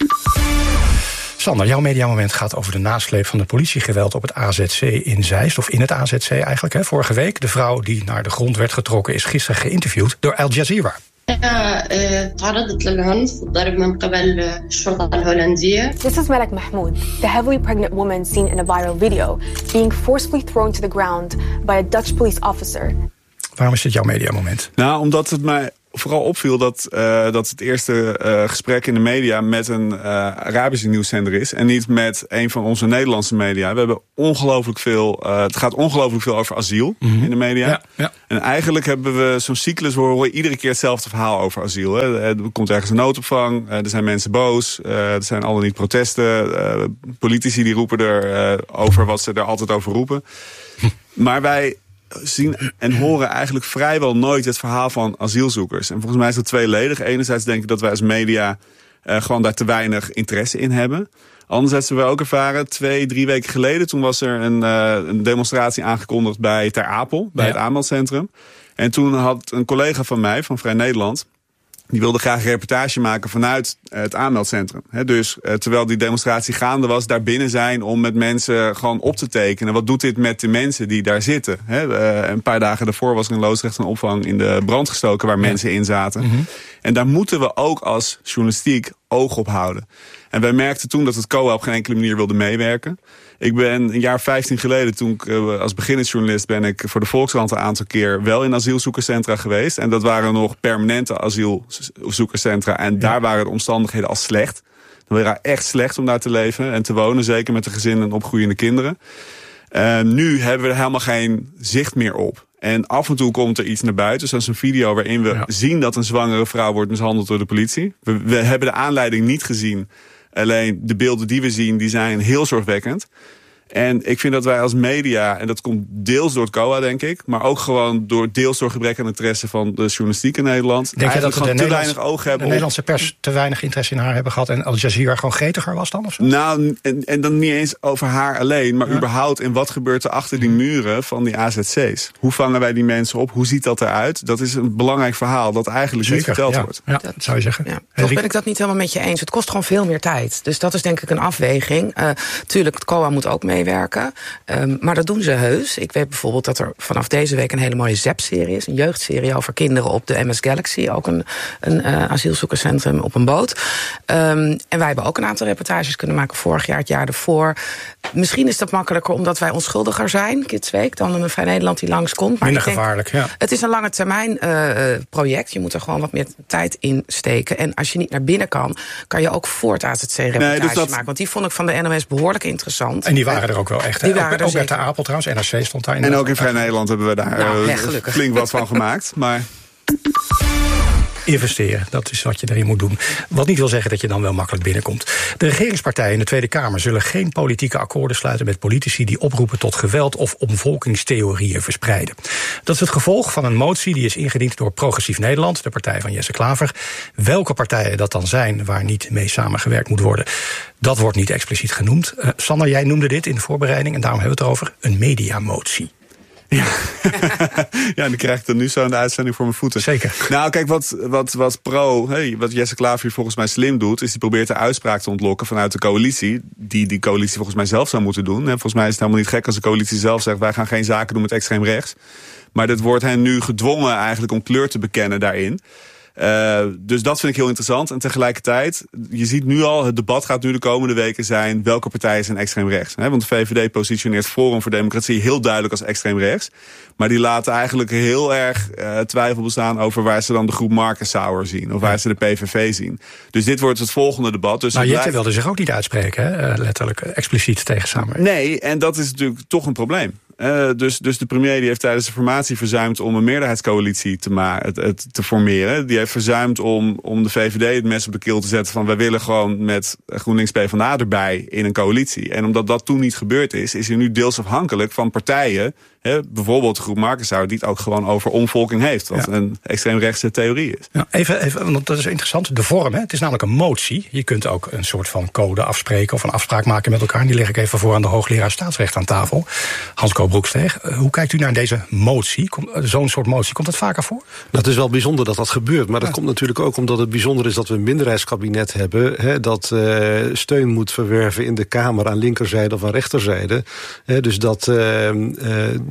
Sander, jouw mediamoment gaat over de nasleep van het politiegeweld op het A Z C in Zeist, of in het A Z C eigenlijk, hè, vorige week. De vrouw die naar de grond werd getrokken is gisteren geïnterviewd door Al Jazeera. تعرضت للعنف والضرب من قبل الشرطة الهولندية. This is Malak Mahmoud, the heavily pregnant woman seen in a viral video being forcefully thrown to the ground by a Dutch police officer. Waarom is dit jouw mediamoment? Nou, omdat het mij vooral opviel dat, uh, dat het eerste uh, gesprek in de media met een uh, Arabische nieuwszender is en niet met een van onze Nederlandse media. We hebben ongelooflijk veel, uh, het gaat ongelooflijk veel over asiel mm-hmm. in de media. Ja, ja. En eigenlijk hebben we zo'n cyclus waar we horen iedere keer hetzelfde verhaal over asiel. Hè. Er komt ergens een noodopvang, er zijn mensen boos, uh, er zijn al dan niet protesten. Uh, politici die roepen er uh, over wat ze er altijd over roepen. Maar wij zien en horen eigenlijk vrijwel nooit het verhaal van asielzoekers. En volgens mij is dat tweeledig. Enerzijds denk ik dat wij als media uh, gewoon daar te weinig interesse in hebben. Anderzijds hebben we ook ervaren, twee, drie weken geleden, toen was er een, uh, een demonstratie aangekondigd bij Ter Apel, bij ja. het aanmeldcentrum. En toen had een collega van mij, van Vrij Nederland, die wilde graag een reportage maken vanuit het aanmeldcentrum. He, dus uh, terwijl die demonstratie gaande was, daar binnen zijn om met mensen gewoon op te tekenen. Wat doet dit met de mensen die daar zitten? He, uh, een paar dagen daarvoor was er in Loosdrecht een opvang in de brand gestoken waar ja. mensen in zaten. Mm-hmm. En daar moeten we ook als journalistiek oog op houden. En wij merkten toen dat het C O A op geen enkele manier wilde meewerken. Ik ben een jaar vijftien geleden, toen ik uh, als beginnersjournalist ben ik voor de Volkskrant een aantal keer wel in asielzoekerscentra geweest. En dat waren nog permanente asielzoekerscentra. En daar ja. waren de omstandigheden al slecht. Het was echt slecht om daar te leven en te wonen. Zeker met een gezin en opgroeiende kinderen. Uh, nu hebben we er helemaal geen zicht meer op. En af en toe komt er iets naar buiten, zoals een video waarin we ja. zien dat een zwangere vrouw wordt mishandeld door de politie. We, we hebben de aanleiding niet gezien. Alleen de beelden die we zien, die zijn heel zorgwekkend. En ik vind dat wij als media, en dat komt deels door het C O A, denk ik, maar ook gewoon door deels door gebrek aan interesse van de journalistiek in Nederland. Denk je dat we de te weinig oog hebben? De Nederlandse pers te weinig interesse in haar hebben gehad en Al Jazeera gewoon gretiger was dan? Of zo? Nou, en, en dan niet eens over haar alleen, maar ja. überhaupt in wat gebeurt er achter die muren van die A Z C's? Hoe vangen wij die mensen op? Hoe ziet dat eruit? Dat is een belangrijk verhaal dat eigenlijk Zeker, niet verteld ja. wordt. Ja, dat zou je zeggen. Ja, toch ben ik dat niet helemaal met je eens. Het kost gewoon veel meer tijd. Dus dat is denk ik een afweging. Uh, tuurlijk, het C O A moet ook meewerken. Um, maar dat doen ze heus. Ik weet bijvoorbeeld dat er vanaf deze week een hele mooie Z E P-serie is. Een jeugdserie over kinderen op de M S Galaxy. Ook een, een uh, asielzoekerscentrum op een boot. Um, en wij hebben ook een aantal reportages kunnen maken vorig jaar, het jaar ervoor. Misschien is dat makkelijker omdat wij onschuldiger zijn, Kids Week, dan een Vrij Nederland die langskomt. Maar Minder ik denk, gevaarlijk, ja. Het is een lange termijn uh, project. Je moet er gewoon wat meer tijd in steken. En als je niet naar binnen kan, kan je ook voor het A Z C-reportage nee, dus dat... maken. Want die vond ik van de N O S behoorlijk interessant. En die waren er ook wel echt. Die waren ook, er ook bij Ter Apel trouwens, N R C stond daar in. En ook in Vrij Nederland hebben we daar nou, uh, flink wat van gemaakt. Maar investeren, dat is wat je erin moet doen. Wat niet wil zeggen dat je dan wel makkelijk binnenkomt. De regeringspartijen in de Tweede Kamer zullen geen politieke akkoorden sluiten met politici die oproepen tot geweld of omvolkingstheorieën verspreiden. Dat is het gevolg van een motie die is ingediend door Progressief Nederland, de partij van Jesse Klaver. Welke partijen dat dan zijn waar niet mee samengewerkt moet worden, dat wordt niet expliciet genoemd. Uh, Sander, jij noemde dit in de voorbereiding en daarom hebben we het erover, een mediamotie. Ja. ja, en dan krijg ik dan nu zo in de uitzending voor mijn voeten. Zeker. Nou, kijk, wat, wat, wat pro, hey, wat Jesse Klaver hier volgens mij slim doet, is die probeert de uitspraak te ontlokken vanuit de coalitie, die die coalitie volgens mij zelf zou moeten doen. En volgens mij is het helemaal niet gek als de coalitie zelf zegt, wij gaan geen zaken doen met extreem rechts. Maar dat wordt hen nu gedwongen eigenlijk om kleur te bekennen daarin. Uh, dus dat vind ik heel interessant. En tegelijkertijd, je ziet nu al, het debat gaat nu de komende weken zijn, welke partijen zijn extreem rechts. Hè? Want de V V D positioneert Forum voor Democratie heel duidelijk als extreem rechts. Maar die laten eigenlijk heel erg uh, twijfel bestaan over waar ze dan de groep Marcus Sauer zien. Of waar ze de P V V zien. Dus dit wordt het volgende debat. Dus maar Jette blijft... wilde zich ook niet uitspreken, hè? Uh, letterlijk expliciet tegen samenwerking. Nee, en dat is natuurlijk toch een probleem. Uh, dus, dus de premier die heeft tijdens de formatie verzuimd om een meerderheidscoalitie te, ma- het, het, te formeren. Die heeft verzuimd om, om de V V D het mes op de keel te zetten van wij willen gewoon met GroenLinks PvdA erbij in een coalitie. En omdat dat toen niet gebeurd is, is hij nu deels afhankelijk van partijen, hè, bijvoorbeeld de groep Marcus Sauer, die het ook gewoon over omvolking heeft. Wat ja. een extreemrechtse theorie is. Ja, even, even, want dat is interessant. De vorm, hè? Het is namelijk een motie. Je kunt ook een soort van code afspreken of een afspraak maken met elkaar. En die leg ik even voor aan de hoogleraar staatsrecht aan tafel. Hans-Ko Broeksteeg. Hoe kijkt u naar deze motie? Zo'n soort motie, komt dat vaker voor? Dat is wel bijzonder dat dat gebeurt. Maar dat ja. komt natuurlijk ook omdat het bijzonder is dat we een minderheidskabinet hebben, hè, dat uh, steun moet verwerven in de Kamer aan linkerzijde of aan rechterzijde. Hè, dus dat uh, uh,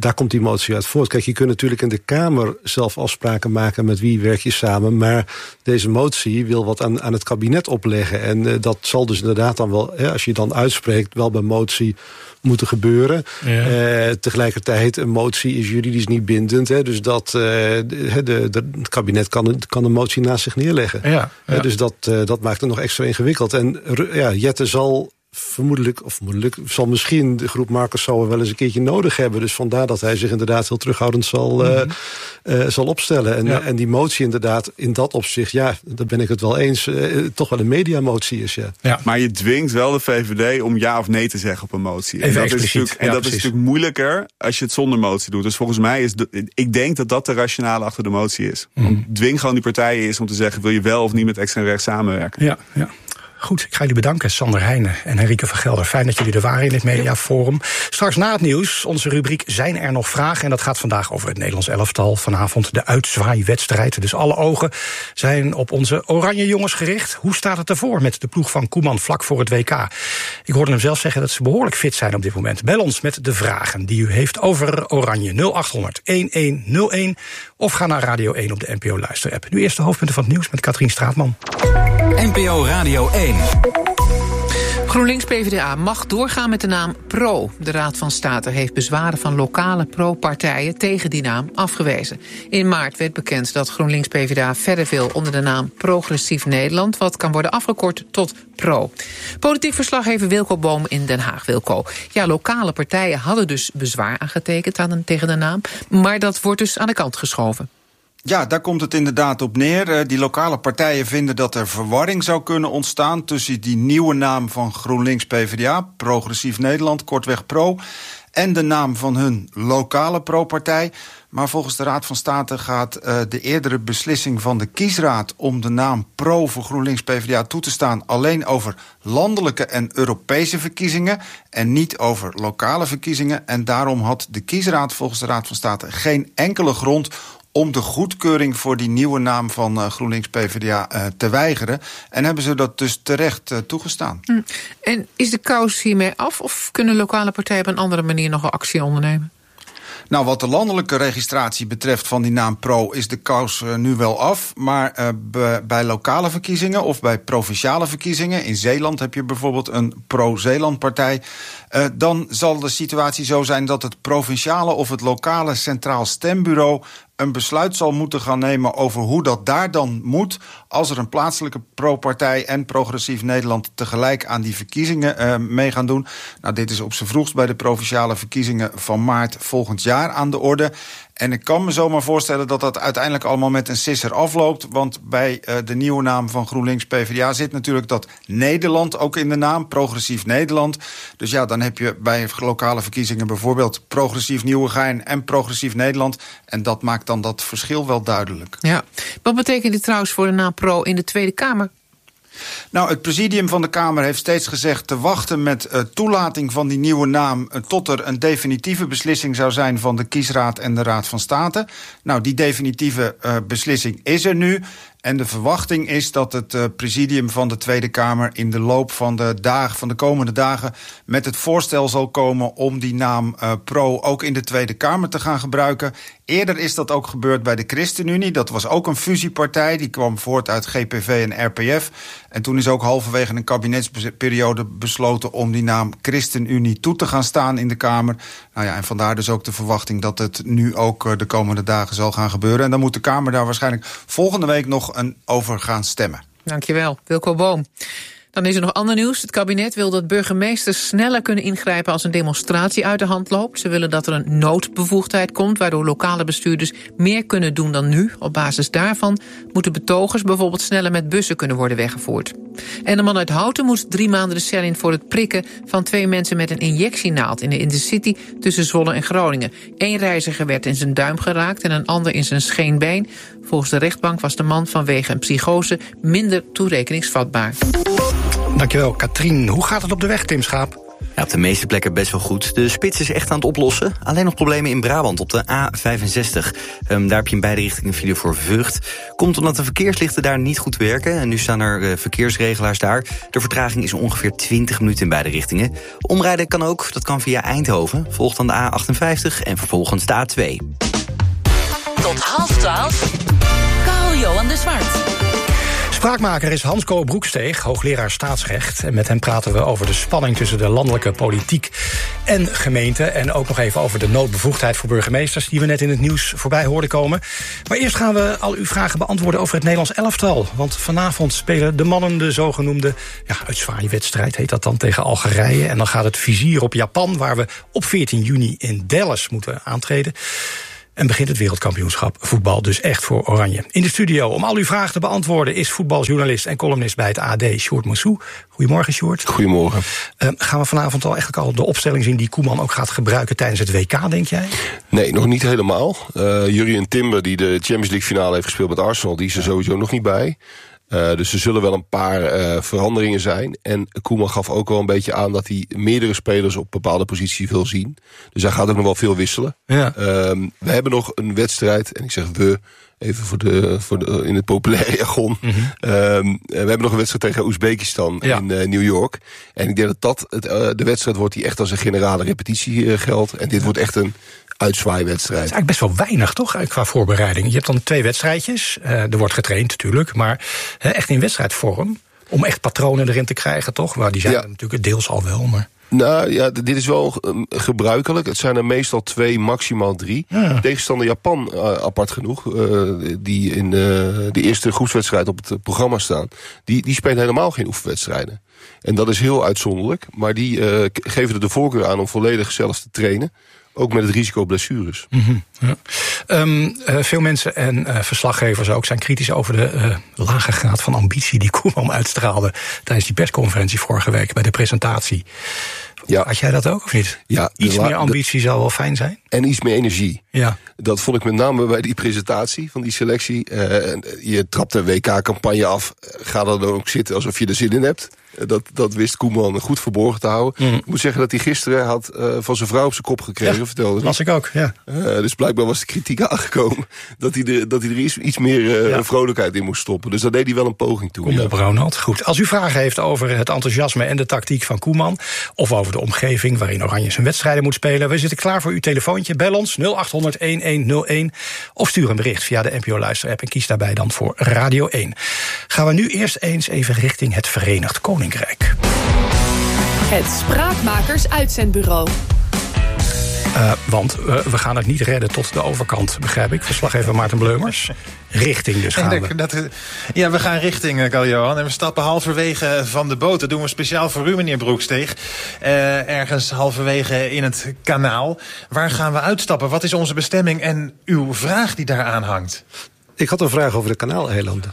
daar komt die motie uit voort. Kijk, je kunt natuurlijk in de Kamer zelf afspraken maken met wie werk je samen, maar deze motie wil wat aan, aan het kabinet opleggen. En uh, dat zal dus inderdaad dan wel, hè, als je dan uitspreekt, wel bij motie moeten gebeuren. Ja. Uh, tegelijkertijd, een motie is juridisch niet bindend. Hè, dus dat uh, de, de, de, het kabinet kan, kan een motie naast zich neerleggen. Ja, ja. Uh, dus dat, uh, dat maakt het nog extra ingewikkeld. En ja, Jette zal vermoedelijk, of vermoedelijk, zal misschien de groep Marcus Sauer wel eens een keertje nodig hebben. Dus vandaar dat hij zich inderdaad heel terughoudend zal, mm-hmm. uh, uh, zal opstellen. En, ja. en die motie inderdaad, in dat opzicht, ja, daar ben ik het wel eens, uh, toch wel een mediamotie is, ja. ja. Maar je dwingt wel de V V D om ja of nee te zeggen op een motie. Even en dat, is natuurlijk, en ja, dat is natuurlijk moeilijker als je het zonder motie doet. Dus volgens mij is, de, ik denk dat dat de rationale achter de motie is. Mm. Dwing gewoon die partijen is om te zeggen, wil je wel of niet met extreem rechts samenwerken? Ja, ja. Goed, ik ga jullie bedanken, Sander Heijnen en Henrike van Gelder. Fijn dat jullie er waren in het Mediaforum. Straks na het nieuws, onze rubriek Zijn er nog vragen? En dat gaat vandaag over het Nederlands elftal. Vanavond de uitzwaaiwedstrijd. Dus alle ogen zijn op onze oranje jongens gericht. Hoe staat het ervoor met de ploeg van Koeman vlak voor het W K? Ik hoorde hem zelf zeggen dat ze behoorlijk fit zijn op dit moment. Bel ons met de vragen die u heeft over oranje. nul acht honderd elf nul een of ga naar Radio één op de N P O Luisterapp. Nu eerst de hoofdpunten van het nieuws met Katrien Straatman. N P O Radio één. GroenLinks-PvdA mag doorgaan met de naam PRO. De Raad van State heeft bezwaren van lokale pro-partijen tegen die naam afgewezen. In maart werd bekend dat GroenLinks-PvdA verder wil onder de naam Progressief Nederland, wat kan worden afgekort tot PRO. Politiek verslaggever Wilco Boom in Den Haag. Wilco, ja, lokale partijen hadden dus bezwaar aangetekend aan, tegen de naam, maar dat wordt dus aan de kant geschoven. Ja, daar komt het inderdaad op neer. Die lokale partijen vinden dat er verwarring zou kunnen ontstaan tussen die nieuwe naam van GroenLinks-PvdA, Progressief Nederland, kortweg PRO, en de naam van hun lokale pro-partij. Maar volgens de Raad van State gaat uh, de eerdere beslissing van de kiesraad om de naam PRO voor GroenLinks-PvdA toe te staan alleen over landelijke en Europese verkiezingen en niet over lokale verkiezingen. En daarom had de kiesraad volgens de Raad van State geen enkele grond om de goedkeuring voor die nieuwe naam van uh, GroenLinks-PvdA uh, te weigeren. En hebben ze dat dus terecht uh, toegestaan. Hm. En is de kous hiermee af of kunnen lokale partijen op een andere manier nog wel actie ondernemen? Nou, wat de landelijke registratie betreft van die naam PRO is de kous uh, nu wel af. Maar uh, be, bij lokale verkiezingen of bij provinciale verkiezingen, in Zeeland heb je bijvoorbeeld een pro-Zeeland-partij, Uh, dan zal de situatie zo zijn dat het provinciale of het lokale Centraal Stembureau een besluit zal moeten gaan nemen over hoe dat daar dan moet als er een plaatselijke pro-partij en Progressief Nederland tegelijk aan die verkiezingen uh, mee gaan doen. Nou, dit is op z'n vroegst bij de provinciale verkiezingen van maart volgend jaar aan de orde. En ik kan me zomaar voorstellen dat dat uiteindelijk allemaal met een sisser afloopt. Want bij uh, de nieuwe naam van GroenLinks-PvdA zit natuurlijk dat Nederland ook in de naam, Progressief Nederland. Dus ja, dan heb je bij lokale verkiezingen bijvoorbeeld Progressief Nieuwegein en Progressief Nederland. En dat maakt dan dat verschil wel duidelijk. Ja. Wat betekent dit trouwens voor de naam PRO in de Tweede Kamer? Nou, het presidium van de Kamer heeft steeds gezegd te wachten met uh, toelating van die nieuwe naam uh, tot er een definitieve beslissing zou zijn van de kiesraad en de Raad van State. Nou, die definitieve uh, beslissing is er nu. En de verwachting is dat het uh, presidium van de Tweede Kamer in de loop van de, dagen, van de komende dagen met het voorstel zal komen om die naam uh, PRO ook in de Tweede Kamer te gaan gebruiken. Eerder is dat ook gebeurd bij de ChristenUnie. Dat was ook een fusiepartij. Die kwam voort uit G P V en R P F. En toen is ook halverwege een kabinetsperiode besloten om die naam ChristenUnie toe te gaan staan in de Kamer. Nou ja, en vandaar dus ook de verwachting dat het nu ook uh, de komende dagen zal gaan gebeuren. En dan moet de Kamer daar waarschijnlijk volgende week nog een over gaan stemmen. Dankjewel, Wilco Boom. Dan is er nog ander nieuws. Het kabinet wil dat burgemeesters sneller kunnen ingrijpen als een demonstratie uit de hand loopt. Ze willen dat er een noodbevoegdheid komt, waardoor lokale bestuurders meer kunnen doen dan nu. Op basis daarvan moeten betogers bijvoorbeeld sneller met bussen kunnen worden weggevoerd. En de man uit Houten moest drie maanden de cel in voor het prikken van twee mensen met een injectienaald in de Intercity tussen Zwolle en Groningen. Eén reiziger werd in zijn duim geraakt en een ander in zijn scheenbeen. Volgens de rechtbank was de man vanwege een psychose minder toerekeningsvatbaar. Dankjewel, Katrien. Hoe gaat het op de weg, Tim Schaap? Ja, op de meeste plekken best wel goed. De spits is echt aan het oplossen. Alleen nog problemen in Brabant op de A vijfenzestig. Um, daar heb je in beide richtingen file voor Vught. Komt omdat de verkeerslichten daar niet goed werken. En nu staan er uh, verkeersregelaars daar. De vertraging is ongeveer twintig minuten in beide richtingen. Omrijden kan ook, dat kan via Eindhoven. Volgt dan de A achtenvijftig en vervolgens de A twee. Tot half twaalf. Carl-Johan de Zwart. Spraakmaker is Hans-Ko Broeksteeg, hoogleraar staatsrecht. En met hem praten we over de spanning tussen de landelijke politiek en gemeente. En ook nog even over de noodbevoegdheid voor burgemeesters, die we net in het nieuws voorbij hoorden komen. Maar eerst gaan we al uw vragen beantwoorden over het Nederlands elftal. Want vanavond spelen de mannen de zogenoemde ja, uitzwaaiwedstrijd, heet dat dan, tegen Algerije. En dan gaat het vizier op Japan, waar we op veertien juni in Dallas moeten aantreden. En begint het wereldkampioenschap voetbal dus echt voor Oranje. In de studio om al uw vragen te beantwoorden is voetbaljournalist en columnist bij het A D, Sjoerd Moussou. Goedemorgen, Sjoerd. Goedemorgen. Uh, gaan we vanavond al eigenlijk al de opstelling zien die Koeman ook gaat gebruiken tijdens het W K, denk jij? Nee, nog niet helemaal. Uh, Jurrien Timber, die de Champions League finale heeft gespeeld met Arsenal, die is er sowieso nog niet bij. Uh, dus er zullen wel een paar uh, veranderingen zijn. En Koeman gaf ook wel een beetje aan dat hij meerdere spelers op bepaalde posities wil zien. Dus hij gaat ook nog wel veel wisselen. Ja. Um, we hebben nog een wedstrijd, en ik zeg we, even voor de, voor de, in het populaire jargon. Mm-hmm. Um, we hebben nog een wedstrijd tegen Oezbekistan ja. in uh, New York. En ik denk dat dat het, uh, de wedstrijd wordt die echt als een generale repetitie uh, geldt. En dit ja. wordt echt een uitzwaaiwedstrijd. Het is eigenlijk best wel weinig, toch, qua voorbereiding. Je hebt dan twee wedstrijdjes. Uh, er wordt getraind natuurlijk, maar uh, echt in wedstrijdvorm. Om echt patronen erin te krijgen, toch? Waar die zijn ja. er natuurlijk deels al wel, maar... Nou ja, dit is wel um, gebruikelijk. Het zijn er meestal twee, maximaal drie. Ja. Tegenstander Japan, uh, apart genoeg, uh, die in uh, de eerste groepswedstrijd op het uh, programma staan, die, die spelen helemaal geen oefenwedstrijden. En dat is heel uitzonderlijk. Maar die uh, geven er de voorkeur aan om volledig zelf te trainen. Ook met het risico op blessures. Mm-hmm, ja. um, uh, veel mensen en uh, verslaggevers ook zijn kritisch over de uh, lage graad van ambitie die Koeman uitstraalde tijdens die persconferentie vorige week bij de presentatie. Ja. Had jij dat ook of niet? Ja, iets la- meer ambitie de, zou wel fijn zijn. En iets meer energie. Ja. Dat vond ik met name bij die presentatie van die selectie. Uh, je trapt een W K-campagne af. Ga er dan ook zitten alsof je er zin in hebt. Dat, dat wist Koeman goed verborgen te houden. Mm. Ik moet zeggen dat hij gisteren had uh, van zijn vrouw op zijn kop gekregen. Ja, vertelde las ik ook, ja. Uh, dus blijkbaar was de kritiek aangekomen dat hij er, dat hij er iets, iets meer uh, ja. vrolijkheid in moest stoppen. Dus daar deed hij wel een poging toe. Kom ja. op, Ronald. Goed. Als u vragen heeft over het enthousiasme en de tactiek van Koeman, of over de omgeving waarin Oranje zijn wedstrijden moet spelen, we zitten klaar voor uw telefoontje. Bel ons nul acht honderd een nul een of stuur een bericht via de N P O Luister-app en kies daarbij dan voor Radio één. Gaan we nu eerst eens even richting het Verenigd Koninkrijk. Het Spraakmakers Uitzendbureau. Uh, want uh, we gaan het niet redden tot de overkant, begrijp ik. Verslaggever Maarten Bleumers. Richting dus gaan we. Dat, ja, we gaan richting, Carl-Johan. En we stappen halverwege van de boot. Dat doen we speciaal voor u, meneer Broeksteeg. Uh, ergens halverwege in het kanaal. Waar gaan we uitstappen? Wat is onze bestemming en uw vraag die daaraan hangt? Ik had een vraag over de Kanaaleilanden.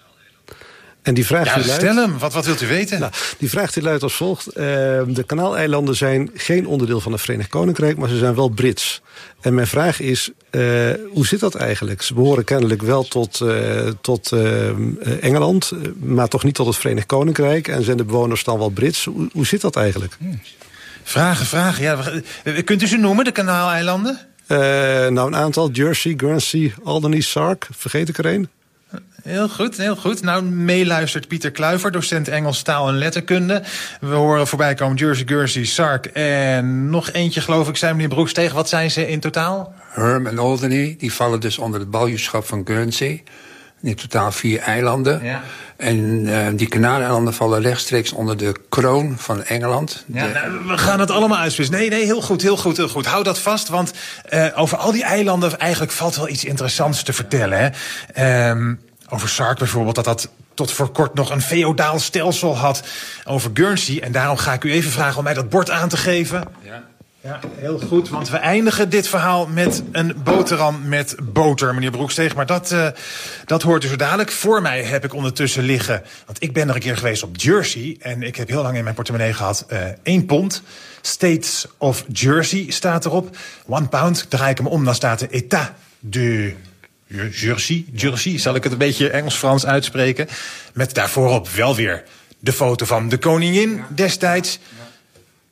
En die vraag ja, die luidt, stel hem. Wat, wat wilt u weten? Nou, die vraag die luidt als volgt. Uh, de Kanaaleilanden zijn geen onderdeel van het Verenigd Koninkrijk, maar ze zijn wel Brits. En mijn vraag is, uh, hoe zit dat eigenlijk? Ze behoren kennelijk wel tot, uh, tot uh, Engeland, maar toch niet tot het Verenigd Koninkrijk. En zijn de bewoners dan wel Brits? Hoe, hoe zit dat eigenlijk? Hmm. Vragen, vragen. Ja, kunt u ze noemen, de Kanaaleilanden? Uh, nou, een aantal. Jersey, Guernsey, Alderney, Sark. Vergeet ik er een? Heel goed, heel goed. Nou, meeluistert Pieter Kluiver, docent Engels taal en letterkunde. We horen voorbij komen Jersey, Guernsey, Sark en nog eentje, geloof ik, zijn meneer Broeksteeg. Wat zijn ze in totaal? Herm en Alderney, die vallen dus onder het baljuwschap van Guernsey. In totaal vier eilanden. Ja. En uh, die Kanaaleilanden vallen rechtstreeks onder de kroon van Engeland. Ja, de... nou, we gaan het allemaal uitspitsen. Nee, nee, heel goed, heel goed, heel goed. Hou dat vast, want uh, over al die eilanden eigenlijk valt wel iets interessants te vertellen. Hè? Um, over Sark bijvoorbeeld, dat dat tot voor kort nog een feodaal stelsel had. Over Guernsey, en daarom ga ik u even vragen om mij dat bord aan te geven. Ja. Ja, heel goed, want we eindigen dit verhaal met een boterham met boter, meneer Broeksteeg. Maar dat, uh, dat hoort u zo dadelijk. Voor mij heb ik ondertussen liggen, want ik ben er een keer geweest op Jersey. En ik heb heel lang in mijn portemonnee gehad uh, één pond. States of Jersey staat erop. One pound, draai ik hem om, dan staat de État de Jersey. Jersey, zal ik het een beetje Engels-Frans uitspreken. Met daarvoorop wel weer de foto van de koningin destijds.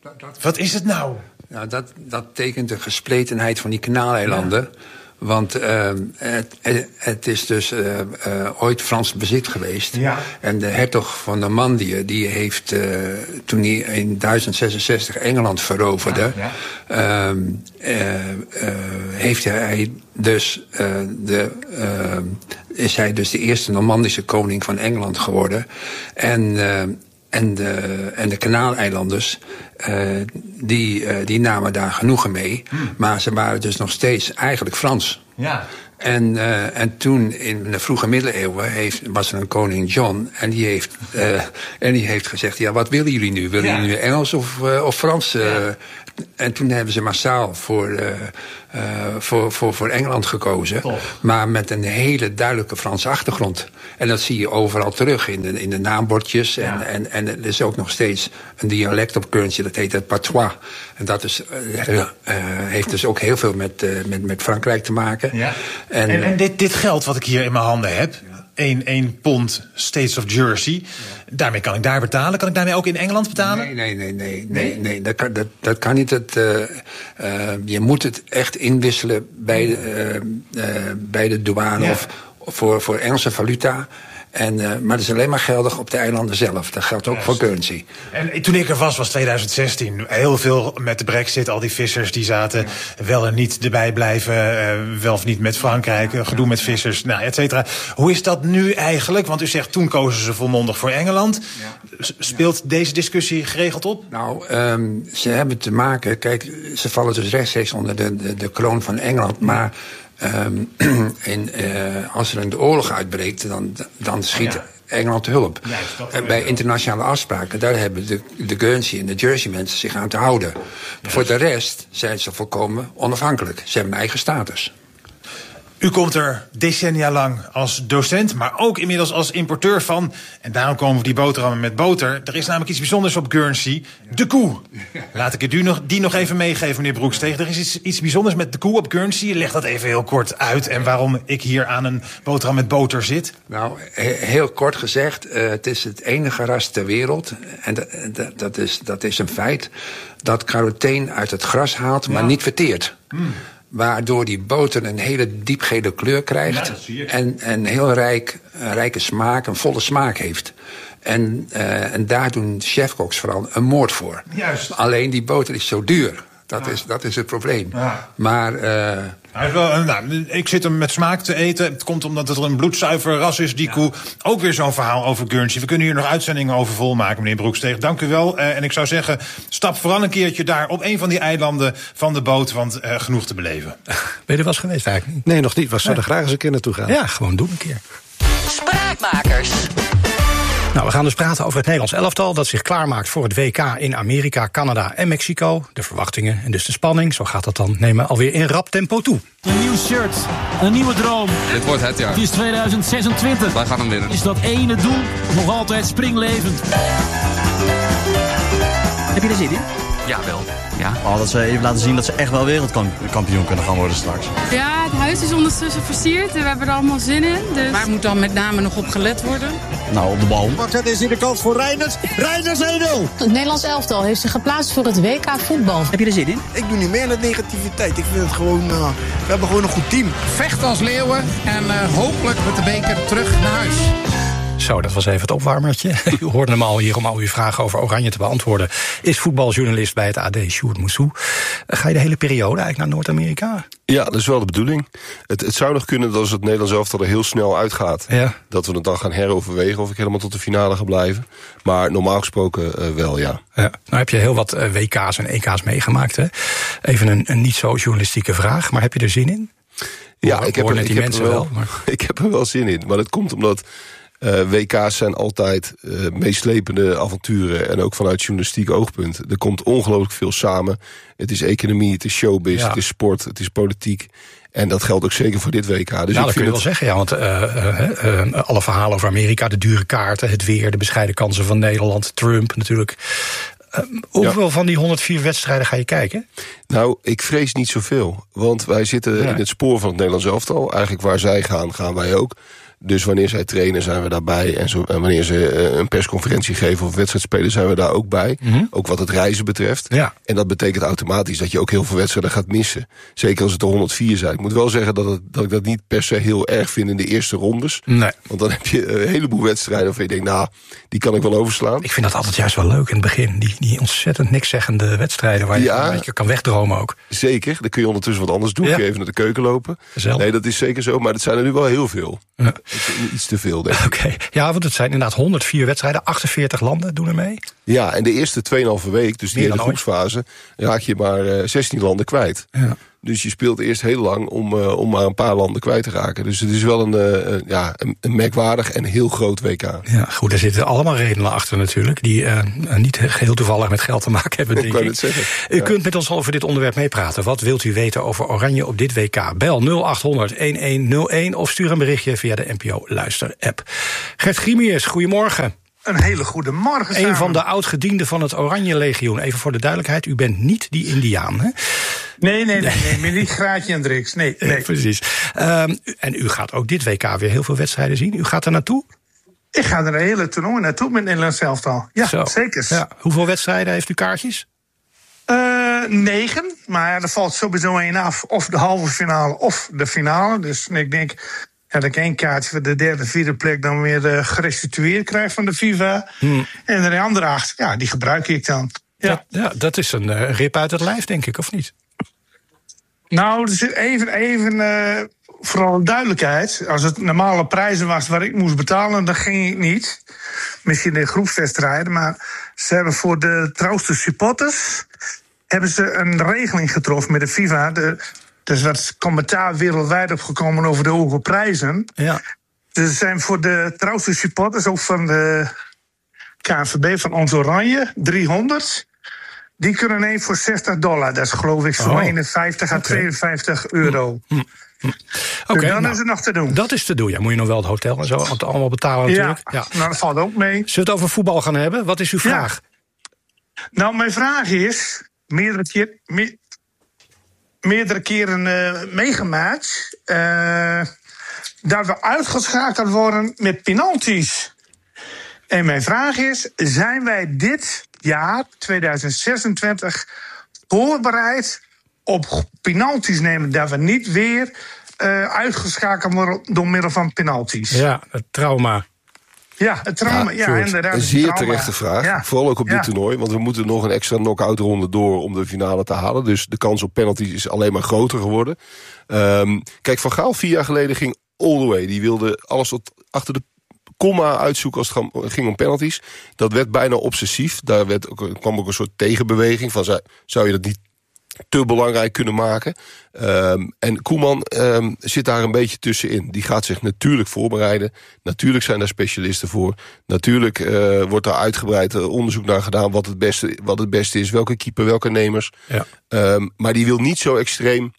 Wat is het nou? Nou, dat, dat tekent de gespletenheid van die Kanaaleilanden. Ja. Want uh, het, het is dus uh, uh, ooit Frans bezit geweest. Ja. En de hertog van Normandië, die heeft, uh, toen hij in duizend zesenzestig Engeland veroverde, ja, ja. Uh, uh, uh, heeft hij dus uh, de, uh, is hij dus de eerste Normandische koning van Engeland geworden. En uh, En de, en de Kanaaleilanders, uh, die, uh, die namen daar genoegen mee. Hmm. Maar ze waren dus nog steeds eigenlijk Frans. Ja. En, uh, en toen, in de vroege middeleeuwen, heeft, was er een koning John. En die heeft, uh, en die heeft gezegd, ja, wat willen jullie nu? Willen ja. jullie nu Engels of, uh, of Frans? Uh, ja. En toen hebben ze massaal voor, uh, uh, voor, voor, voor Engeland gekozen. Toch. Maar met een hele duidelijke Franse achtergrond. En dat zie je overal terug in de, in de naambordjes. Ja. En, en, en er is ook nog steeds een dialect op Guernsey, dat heet het patois. En dat is, uh, uh, heeft dus ook heel veel met, uh, met, met Frankrijk te maken. Ja. En, en, en dit, dit geld wat ik hier in mijn handen heb, één, één pond States of Jersey, ja. daarmee kan ik daar betalen. Kan ik daarmee ook in Engeland betalen? Nee, nee, nee, nee, nee, nee dat, kan, dat, dat kan niet. Het, uh, uh, je moet het echt inwisselen bij de, uh, uh, bij de douane ja. of voor, voor Engelse valuta. En, uh, maar dat is alleen maar geldig op de eilanden zelf. Dat geldt ook Juist. voor Guernsey. En toen ik er was, was twintig zestien. Heel veel met de Brexit, al die vissers die zaten ja. wel en niet erbij blijven. Uh, wel of niet met Frankrijk, uh, gedoe met vissers, nou, et cetera. Hoe is dat nu eigenlijk? Want u zegt, toen kozen ze volmondig voor Engeland. Ja. Speelt ja. deze discussie geregeld op? Nou, um, ze hebben te maken, kijk, ze vallen dus rechtstreeks onder de, de, de kroon van Engeland, maar Um, en, uh, als er een oorlog uitbreekt, dan, dan schiet ja. Engeland hulp. Ja, uh, bij internationale afspraken, daar hebben de, de Guernsey en de Jersey mensen zich aan te houden. Ja. Voor de rest zijn ze volkomen onafhankelijk. Ze hebben een eigen status. U komt er decennia lang als docent, maar ook inmiddels als importeur van. En daarom komen we die boterhammen met boter. Er is namelijk iets bijzonders op Guernsey. De koe. Laat ik het u nog, die nog even meegeven, meneer Broeksteeg. Er is iets, iets bijzonders met de koe op Guernsey. Leg dat even heel kort uit. En waarom ik hier aan een boterham met boter zit. Nou, heel kort gezegd. Uh, het is het enige ras ter wereld. En dat, dat, dat, is, dat is een feit. Dat caroteen uit het gras haalt, maar ja. niet verteert. Hmm. Waardoor die boter een hele diepgele kleur krijgt. Ja, en een heel rijk, een rijke smaak, een volle smaak heeft. En, uh, en daar doen chefkoks vooral een moord voor. Juist. Alleen die boter is zo duur. Dat, ja. is, dat is het probleem. Ja. Maar Uh, Hij is wel, nou, ik zit hem met smaak te eten. Het komt omdat het er een bloedzuiver ras is, die ja. koe. Ook weer zo'n verhaal over Guernsey. We kunnen hier nog uitzendingen over volmaken, meneer Broeksteeg. Dank u wel. Uh, en ik zou zeggen, stap vooral een keertje daar op een van die eilanden van de boot, want uh, genoeg te beleven. Ben je er wel eens geweest eigenlijk? Nee, nog niet. We zouden nee. graag eens een keer naartoe gaan. Ja, gewoon doen een keer. Spraakmakers. Nou, we gaan dus praten over het Nederlands elftal dat zich klaarmaakt voor het W K in Amerika, Canada en Mexico. De verwachtingen en dus de spanning, zo gaat dat dan, nemen alweer in rap tempo toe. Een nieuw shirt, een nieuwe droom. Dit wordt het jaar. Het is tweeduizend zesentwintig. Wij gaan hem winnen. Is dat ene doel nog altijd springlevend? Heb je er zin in? Ja, wel. Ja. Oh, dat ze even laten zien dat ze echt wel wereldkampioen kunnen gaan worden straks. Ja, het huis is ondertussen versierd en we hebben er allemaal zin in. Dus. Waar moet dan met name nog op gelet worden? Nou, op de bal. Het is hier de kans voor Reinders. Reinders één nul. Het Nederlands elftal heeft zich geplaatst voor het W K voetbal. Heb je er zin in? Ik doe niet meer aan de negativiteit. Ik vind het gewoon, uh, we hebben gewoon een goed team. Vechten als leeuwen en uh, hopelijk met de beker terug naar huis. Zo, dat was even het opwarmertje. U hoorde hem al hier om al uw vragen over Oranje te beantwoorden. Is voetbaljournalist bij het A D, Sjoerd Moussou. Ga je de hele periode eigenlijk naar Noord-Amerika? Ja, dat is wel de bedoeling. Het, het zou nog kunnen dat als het Nederlands elftal er heel snel uitgaat, ja. dat we het dan gaan heroverwegen of ik helemaal tot de finale ga blijven. Maar normaal gesproken uh, wel, ja. ja. Nou heb je heel wat uh, W K's en E K's meegemaakt, hè? Even een, een niet zo journalistieke vraag, maar heb je er zin in? Ja, ik heb, er, ik, heb er wel, wel ik heb er wel zin in. Maar dat komt omdat Uh, W K's zijn altijd uh, meeslepende avonturen. En ook vanuit journalistiek oogpunt. Er komt ongelooflijk veel samen. Het is economie, het is showbiz, ja. het is sport, het is politiek. En dat geldt ook zeker voor dit W K. Dus nou, ik dat vind kun je het... wel zeggen, ja. Want uh, uh, uh, alle verhalen over Amerika, de dure kaarten, het weer, de bescheiden kansen van Nederland, Trump natuurlijk. Uh, hoeveel ja. van die honderdvier wedstrijden ga je kijken? Nou, ik vrees niet zoveel. Want wij zitten ja. in het spoor van het Nederlands elftal. Eigenlijk waar zij gaan, gaan wij ook. Dus wanneer zij trainen zijn we daarbij. En, zo, en wanneer ze uh, een persconferentie geven of wedstrijd spelen zijn we daar ook bij. Mm-hmm. Ook wat het reizen betreft. Ja. En dat betekent automatisch dat je ook heel veel wedstrijden gaat missen. Zeker als het er honderdvier zijn. Ik moet wel zeggen dat, het, dat ik dat niet per se heel erg vind in de eerste rondes. Nee. Want dan heb je een heleboel wedstrijden waarvan je denkt, nou, die kan ik wel overslaan. Ik vind dat altijd juist wel leuk in het begin. Die, die ontzettend nikszeggende wedstrijden waar je ja, een beetje kan wegdromen ook. Zeker, dan kun je ondertussen wat anders doen. Ja. Kun je even naar de keuken lopen. Zelf. Nee, dat is zeker zo, maar dat zijn er nu wel heel veel. Ja. Iets te veel, denk ik. Oké, okay. Ja, want het zijn inderdaad honderdvier wedstrijden. achtenveertig landen doen er mee. Ja, en de eerste tweeënhalve week, dus die hele groepsfase, raak je maar uh, zestien landen kwijt. Ja. Dus je speelt eerst heel lang om, uh, om maar een paar landen kwijt te raken. Dus het is wel een, uh, ja, een, een merkwaardig en heel groot W K. Ja, goed, er zitten allemaal redenen achter natuurlijk, die uh, niet heel toevallig met geld te maken hebben, denk ik. Ik het zeggen. U ja. kunt met ons over dit onderwerp meepraten. Wat wilt u weten over Oranje op dit W K? Bel nul acht honderd elfhonderd of stuur een berichtje via de N P O Luister-app. Gert Grimius, goedemorgen. Een hele goede morgen samen. Een van de oud-gedienden van het Oranje Legioen. Even voor de duidelijkheid, u bent niet die Indiaan, hè? Nee, nee, nee, nee, nee niet Graatje en Drix. Nee, nee. nee precies. Um, en u gaat ook dit W K weer heel veel wedstrijden zien. U gaat er naartoe? Ik ga er een hele toernooi naartoe met Nederlands elftal. Ja, Zo. zeker. Ja. Hoeveel wedstrijden heeft u kaartjes? Uh, negen, maar er valt sowieso één af. Of de halve finale of de finale. Dus ik denk... Ja, dat ik één kaartje voor de derde, vierde plek dan weer uh, gerestitueerd krijg van de FIFA. Hmm. En de andere acht, ja, die gebruik ik dan. Ja, dat, ja, dat is een uh, rip uit het lijf, denk ik, of niet? Nou, er zit even, even uh, vooral duidelijkheid. Als het normale prijzen was waar ik moest betalen, dan ging ik niet. Misschien in groepswedstrijden, maar ze hebben voor de trouwste supporters hebben ze een regeling getroffen met de FIFA. De, Dus er is commentaar wereldwijd opgekomen over de hoge prijzen. Ja. Dus er zijn voor de trouwste supporters, ook van de K N V B, van ons Oranje, driehonderd. Die kunnen nemen voor zestig dollar. Dat is geloof ik zo'n oh. eenenvijftig à okay. tweeënvijftig euro. Hm. Hm. Oké, okay, dus dan nou, is het nog te doen. Dat is te doen. Ja, moet je nog wel het hotel en zo allemaal betalen natuurlijk. Ja, ja. Nou, dat valt ook mee. Zullen we het over voetbal gaan hebben? Wat is uw vraag? Ja. Nou, mijn vraag is, meerdere keer... Me- meerdere keren uh, meegemaakt... Uh, dat we uitgeschakeld worden met penalties. En mijn vraag is, zijn wij dit jaar, tweeduizend zesentwintig... voorbereid op penalties nemen, dat we niet weer uh, uitgeschakeld worden door middel van penalties? Ja, het trauma. Ja, het trauma. Ja, ja inderdaad. Een zeer terechte vraag. Ja. Vooral ook op dit ja. toernooi. Want we moeten nog een extra knock-out ronde door om de finale te halen. Dus de kans op penalties is alleen maar groter geworden. Um, kijk, Van Gaal vier jaar geleden ging all the way. Die wilde alles tot achter de komma uitzoeken als het ging om penalties. Dat werd bijna obsessief. Daar werd ook, kwam ook een soort tegenbeweging van, zou je dat niet te belangrijk kunnen maken. Um, en Koeman um, zit daar een beetje tussenin. Die gaat zich natuurlijk voorbereiden. Natuurlijk zijn daar specialisten voor. Natuurlijk uh, wordt daar uitgebreid onderzoek naar gedaan wat het beste, wat het beste is. Welke keeper, welke nemers. Ja. Um, maar die wil niet zo extreem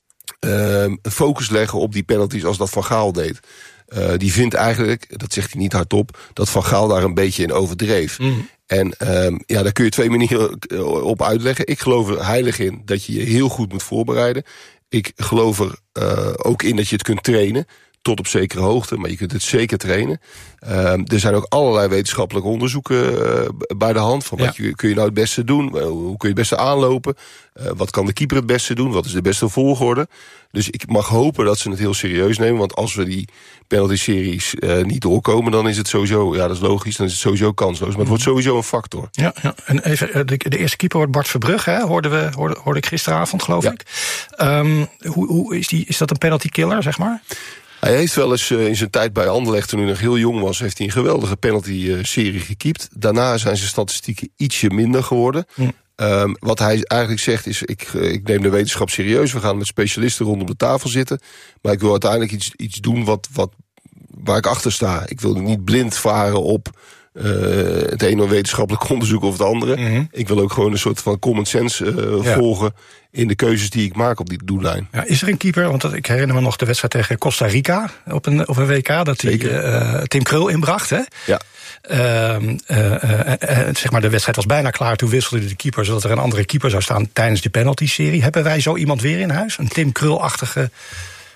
um, focus leggen op die penalties als dat Van Gaal deed. Uh, die vindt eigenlijk, dat zegt hij niet hardop, dat Van Gaal daar een beetje in overdreef. Mm. En um, ja, daar kun je twee manieren op uitleggen. Ik geloof er heilig in dat je je heel goed moet voorbereiden. Ik geloof er uh, ook in dat je het kunt trainen, tot op zekere hoogte, maar je kunt het zeker trainen. Um, er zijn ook allerlei wetenschappelijke onderzoeken uh, bij de hand. Van wat ja. je, kun je nou het beste doen? Hoe kun je het beste aanlopen? Uh, wat kan de keeper het beste doen? Wat is de beste volgorde? Dus ik mag hopen dat ze het heel serieus nemen. Want als we die penalty-series uh, niet doorkomen, dan is het sowieso, ja, dat is logisch, dan is het sowieso kansloos. Maar het wordt sowieso een factor. Ja, ja. En even, de, de eerste keeper wordt Bart Verbrugge, hè? Hoorden we, hoorde, hoorde ik gisteravond, geloof ja. ik. Um, hoe, hoe is, die, is dat een penalty killer, zeg maar? Hij heeft wel eens uh, in zijn tijd bij Anderlecht, toen hij nog heel jong was, heeft hij een geweldige penalty-serie gekiept. Daarna zijn zijn statistieken ietsje minder geworden. Hm. Um, wat hij eigenlijk zegt is, ik, ik neem de wetenschap serieus. We gaan met specialisten rondom de tafel zitten. Maar ik wil uiteindelijk iets, iets doen wat, wat, waar ik achter sta. Ik wil niet blind varen op uh, het ene wetenschappelijk onderzoek of het andere. Mm-hmm. Ik wil ook gewoon een soort van common sense uh, ja. volgen in de keuzes die ik maak op die doellijn. Ja, is er een keeper, want ik herinner me nog de wedstrijd tegen Costa Rica op een, op een W K, dat hij uh, Tim Krul inbracht, hè? Ja. Uh, uh, uh, uh, zeg maar, de wedstrijd was bijna klaar. Toen wisselde de keeper, zodat er een andere keeper zou staan tijdens de penalty-serie. Hebben wij zo iemand weer in huis? Een Tim Krul-achtige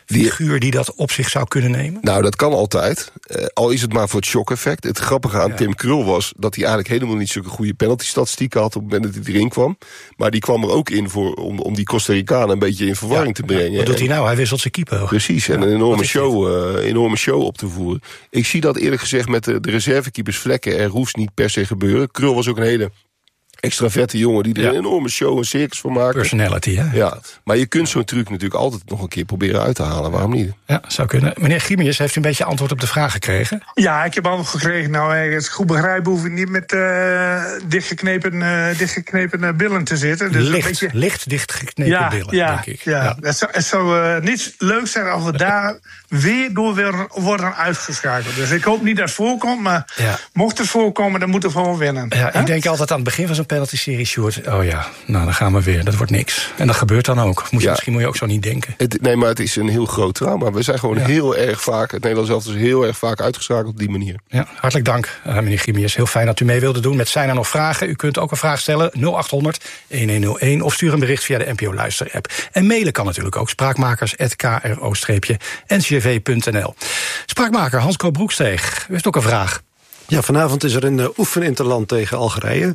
figuur die dat op zich zou kunnen nemen? Nou, dat kan altijd. Uh, al is het maar voor het shock-effect. Het grappige aan ja. Tim Krul was dat hij eigenlijk helemaal niet zulke goede penalty-statistieken had op het moment dat hij erin kwam. Maar die kwam er ook in voor, om, om die Costa Ricanen een beetje in verwarring ja, te brengen. Ja. Wat doet hij nou? Hij wisselt zijn keeper. Precies, ja. en een enorme show, uh, enorme show op te voeren. Ik zie dat eerlijk gezegd met de, de reservekeepers Vlekken en Roes niet per se gebeuren. Krul was ook een hele extraverte jongen die er ja. een enorme show en circus van maakt. Personality, hè? Ja, maar je kunt zo'n truc natuurlijk altijd nog een keer proberen uit te halen. Waarom niet? Ja, zou kunnen. Meneer Grimius, heeft u een beetje antwoord op de vraag gekregen? Ja, ik heb antwoord gekregen. Nou, als ik goed begrijp, hoef ik niet met uh, dichtgeknepen, uh, dichtgeknepen uh, billen te zitten. Dus licht, een beetje... licht dichtgeknepen ja, billen, ja, denk ik. Ja, ja. Het zou, het zou uh, niet leuk zijn als we daar weer door weer worden uitgeschakeld. Dus ik hoop niet dat het voorkomt, maar ja. mocht het voorkomen, dan moeten we gewoon winnen. Ja, ik denk altijd aan het begin van zo'n penalty-serie, Sjoerd, oh ja, nou dan gaan we weer, dat wordt niks. En dat gebeurt dan ook. Moet je, ja. Misschien moet je ook zo niet denken. Het, nee, maar het is een heel groot trauma. We zijn gewoon ja. heel erg vaak, het Nederlands elftal is heel erg vaak uitgeschakeld op die manier. Ja, hartelijk dank, uh, meneer Grimius. Heel fijn dat u mee wilde doen. Met zijn er nog vragen? U kunt ook een vraag stellen, nul acht honderd elfhonderd of stuur een bericht via de N P O Luister-app. En mailen kan natuurlijk ook, spraakmakers apenstaartje k r o n c v punt n l. Spraakmaker Hans-Koop Broeksteeg, u heeft ook een vraag. Ja, vanavond is er een uh, oefeninterland tegen Algerije.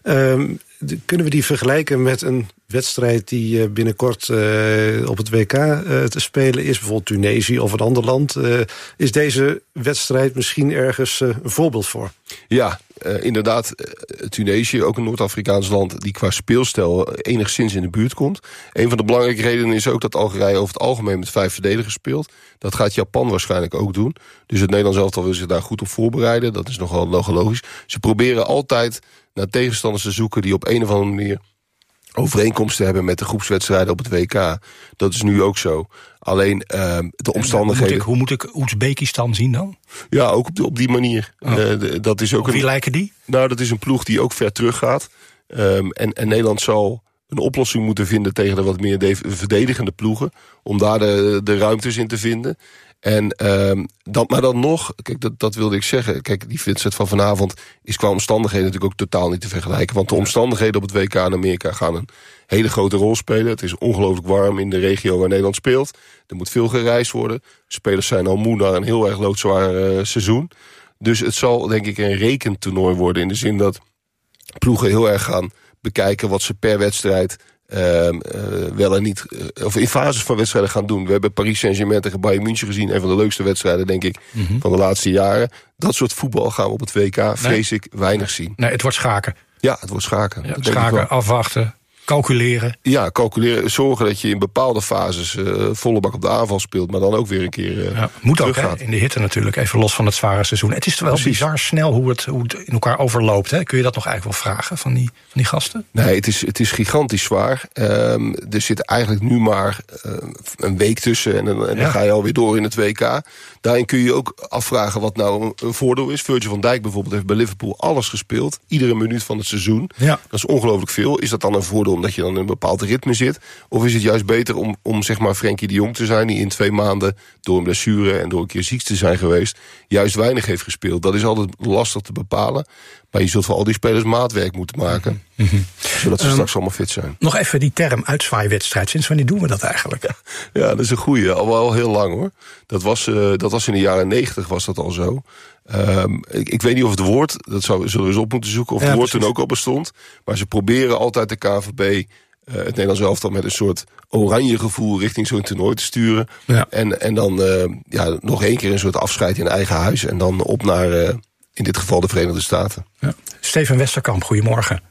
Um, de, kunnen we die vergelijken met een wedstrijd die uh, binnenkort uh, op het W K uh, te spelen is? Bijvoorbeeld Tunesië of een ander land. Uh, is deze wedstrijd misschien ergens uh, een voorbeeld voor? Ja, uh, inderdaad. Uh, Tunesië, ook een Noord-Afrikaans land die qua speelstijl enigszins in de buurt komt. Een van de belangrijke redenen is ook dat Algerije over het algemeen met vijf verdedigers speelt. Dat gaat Japan waarschijnlijk ook doen. Dus het Nederlands elftal wil zich daar goed op voorbereiden. Dat is nogal logisch. Ze proberen altijd naar tegenstanders te zoeken die op een of andere manier overeenkomsten hebben met de groepswedstrijden op het W K. Dat is nu ook zo. Alleen uh, de omstandigheden... Hoe moet ik, ik Oezbekistan zien dan? Ja, ook op, de, op die manier. Oh. Uh, de, dat is ook wie een, lijken die? Nou, dat is een ploeg die ook ver terug gaat. Um, en, en Nederland zal een oplossing moeten vinden tegen de wat meer de, verdedigende ploegen. Om daar de, de ruimtes in te vinden. En um, dan, maar dan nog, kijk, dat, dat wilde ik zeggen. Kijk, die wedstrijd van vanavond is qua omstandigheden natuurlijk ook totaal niet te vergelijken. Want de omstandigheden op het W K in Amerika gaan een hele grote rol spelen. Het is ongelooflijk warm in de regio waar Nederland speelt. Er moet veel gereisd worden. De spelers zijn al moe naar een heel erg loodzwaar uh, seizoen. Dus het zal denk ik een rekentoernooi worden. In de zin dat ploegen heel erg gaan bekijken wat ze per wedstrijd Uh, uh, wel en niet, uh, of in fases van wedstrijden gaan doen. We hebben Paris Saint-Germain tegen Bayern München gezien. Een van de leukste wedstrijden, denk ik, mm-hmm. van de laatste jaren. Dat soort voetbal gaan we op het W K, vrees nee. ik, weinig zien. Nee, het wordt schaken. Ja, het wordt schaken. Ja, schaken, afwachten, calculeren. Ja, calculeren. Zorgen dat je in bepaalde fases uh, volle bak op de aanval speelt, maar dan ook weer een keer uh, ja, moet ook, hè, in de hitte natuurlijk, even los van het zware seizoen. Het is toch wel Precies. bizar snel hoe het, hoe het in elkaar overloopt. Hè? Kun je dat nog eigenlijk wel vragen van die, van die gasten? Nee, het is, het is gigantisch zwaar. Um, er zit eigenlijk nu maar uh, een week tussen en, en ja. dan ga je alweer door in het W K. Daarin kun je ook afvragen wat nou een, een voordeel is. Virgil van Dijk bijvoorbeeld heeft bij Liverpool alles gespeeld. Iedere minuut van het seizoen. Ja. Dat is ongelooflijk veel. Is dat dan een voordeel omdat je dan in een bepaald ritme zit? Of is het juist beter om, om zeg maar Frenkie de Jong te zijn, die in twee maanden door een blessure en door een keer ziek te zijn geweest, juist weinig heeft gespeeld? Dat is altijd lastig te bepalen. Maar je zult voor al die spelers maatwerk moeten maken. Mm-hmm. Zodat ze um, straks allemaal fit zijn. Nog even die term uitzwaaiwedstrijd. Sinds wanneer doen we dat eigenlijk? Ja, ja dat is een goeie. Al wel heel lang hoor. Dat was, uh, dat was in de jaren negentig was dat al zo. Um, ik, ik weet niet of het woord, dat zou, zullen we eens op moeten zoeken, of ja, het woord precies. toen ook al bestond. Maar ze proberen altijd de K N V B, uh, het Nederlands elftal, met een soort oranje gevoel richting zo'n toernooi te sturen. Ja. En, en dan uh, ja, nog één keer een soort afscheid in eigen huis. En dan op naar, uh, in dit geval, de Verenigde Staten. Ja. Steven Westerkamp, goedemorgen.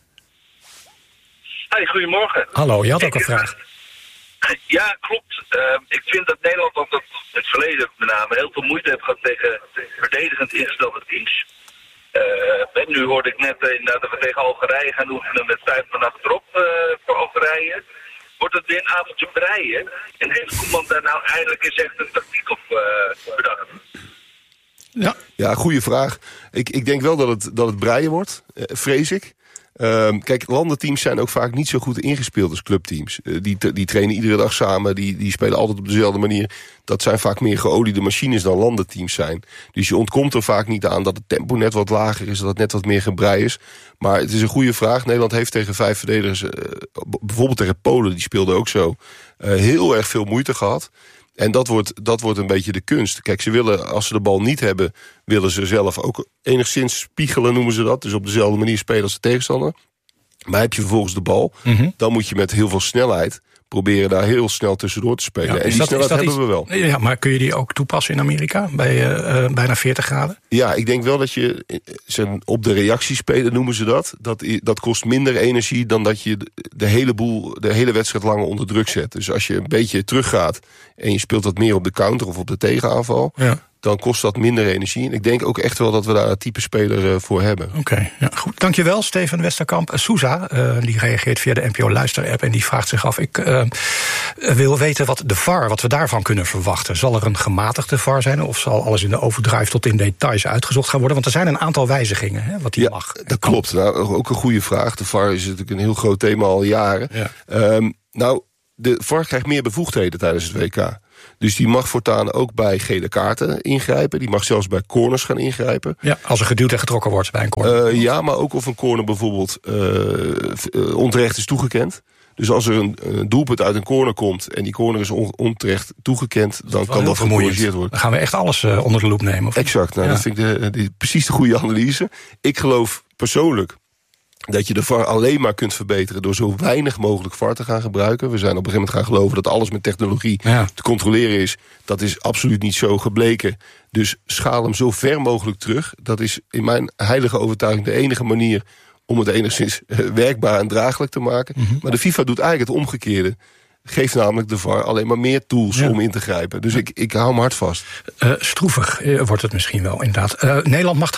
Hey, goedemorgen. Hallo, je had ook een vraag. Ja, klopt. Uh, ik vind dat Nederland op het, het verleden met name heel veel moeite heeft gehad tegen verdedigend ingestelde teams. Uh, nu hoorde ik net uh, dat we tegen Algerije gaan oefenen met vijf van achterop uh, voor Algerije. Wordt het weer een avondje breien? En heeft Koeman daar nou eindelijk eens echt een tactiek op uh, bedacht? Ja, ja, goede vraag. Ik, ik denk wel dat het, dat het breien wordt, uh, vrees ik. Um, kijk, landenteams zijn ook vaak niet zo goed ingespeeld als clubteams. Uh, die, die trainen iedere dag samen, die, die spelen altijd op dezelfde manier. Dat zijn vaak meer geoliede machines dan landenteams zijn. Dus je ontkomt er vaak niet aan dat het tempo net wat lager is, dat het net wat meer gebrei is. Maar het is een goede vraag. Nederland heeft tegen vijf verdedigers, uh, bijvoorbeeld tegen Polen, die speelden ook zo, uh, heel erg veel moeite gehad. En dat wordt, dat wordt een beetje de kunst. Kijk, ze willen, als ze de bal niet hebben, willen ze zelf ook enigszins spiegelen, noemen ze dat. Dus op dezelfde manier spelen als de tegenstander. Maar heb je vervolgens de bal, mm-hmm. dan moet je met heel veel snelheid proberen daar heel snel tussendoor te spelen. Ja, en die dat, snelheid hebben iets, we wel. Ja, maar kun je die ook toepassen in Amerika, bij uh, bijna veertig graden? Ja, ik denk wel dat je, zijn op de reactie spelen noemen ze dat. dat. Dat kost minder energie dan dat je de hele boel, de hele wedstrijd langer onder druk zet. Dus als je een beetje teruggaat en je speelt wat meer op de counter of op de tegenaanval, ja. dan kost dat minder energie. En ik denk ook echt wel dat we daar een type speler uh, voor hebben. Oké, okay, ja, goed. Dankjewel, Steven Westerkamp. Uh, Sousa, uh, die reageert via de N P O Luister-app en die vraagt zich af, ik uh, wil weten wat de V A R, wat we daarvan kunnen verwachten. Zal er een gematigde V A R zijn of zal alles in de overdrive tot in details uitgezocht gaan worden? Want er zijn een aantal wijzigingen, hè, wat die ja, mag. Dat klopt. Nou, ook een goede vraag. De V A R is natuurlijk een heel groot thema al jaren. Ja. Um, nou, de V A R krijgt meer bevoegdheden tijdens het W K. Dus die mag voortaan ook bij gele kaarten ingrijpen. Die mag zelfs bij corners gaan ingrijpen. Ja, als er geduwd en getrokken wordt bij een corner. Uh, ja, maar ook of een corner bijvoorbeeld uh, onterecht is toegekend. Dus als er een, een doelpunt uit een corner komt en die corner is on, onterecht toegekend, dan kan dat gecorrigeerd worden. Dan gaan we echt alles uh, onder de loep nemen. Of exact, nou, ja. dat vind ik de, de, precies de goede analyse. Ik geloof persoonlijk dat je de V A R alleen maar kunt verbeteren door zo weinig mogelijk V A R te gaan gebruiken. We zijn op een gegeven moment gaan geloven dat alles met technologie ja. te controleren is. Dat is absoluut niet zo gebleken. Dus schaal hem zo ver mogelijk terug. Dat is in mijn heilige overtuiging de enige manier om het enigszins werkbaar en draaglijk te maken. Mm-hmm. Maar de FIFA doet eigenlijk het omgekeerde. Geeft namelijk de V A R alleen maar meer tools ja. om in te grijpen. Dus ik, ik hou me hard vast. Uh, stroevig uh, wordt het misschien wel, inderdaad. Uh, Nederland mag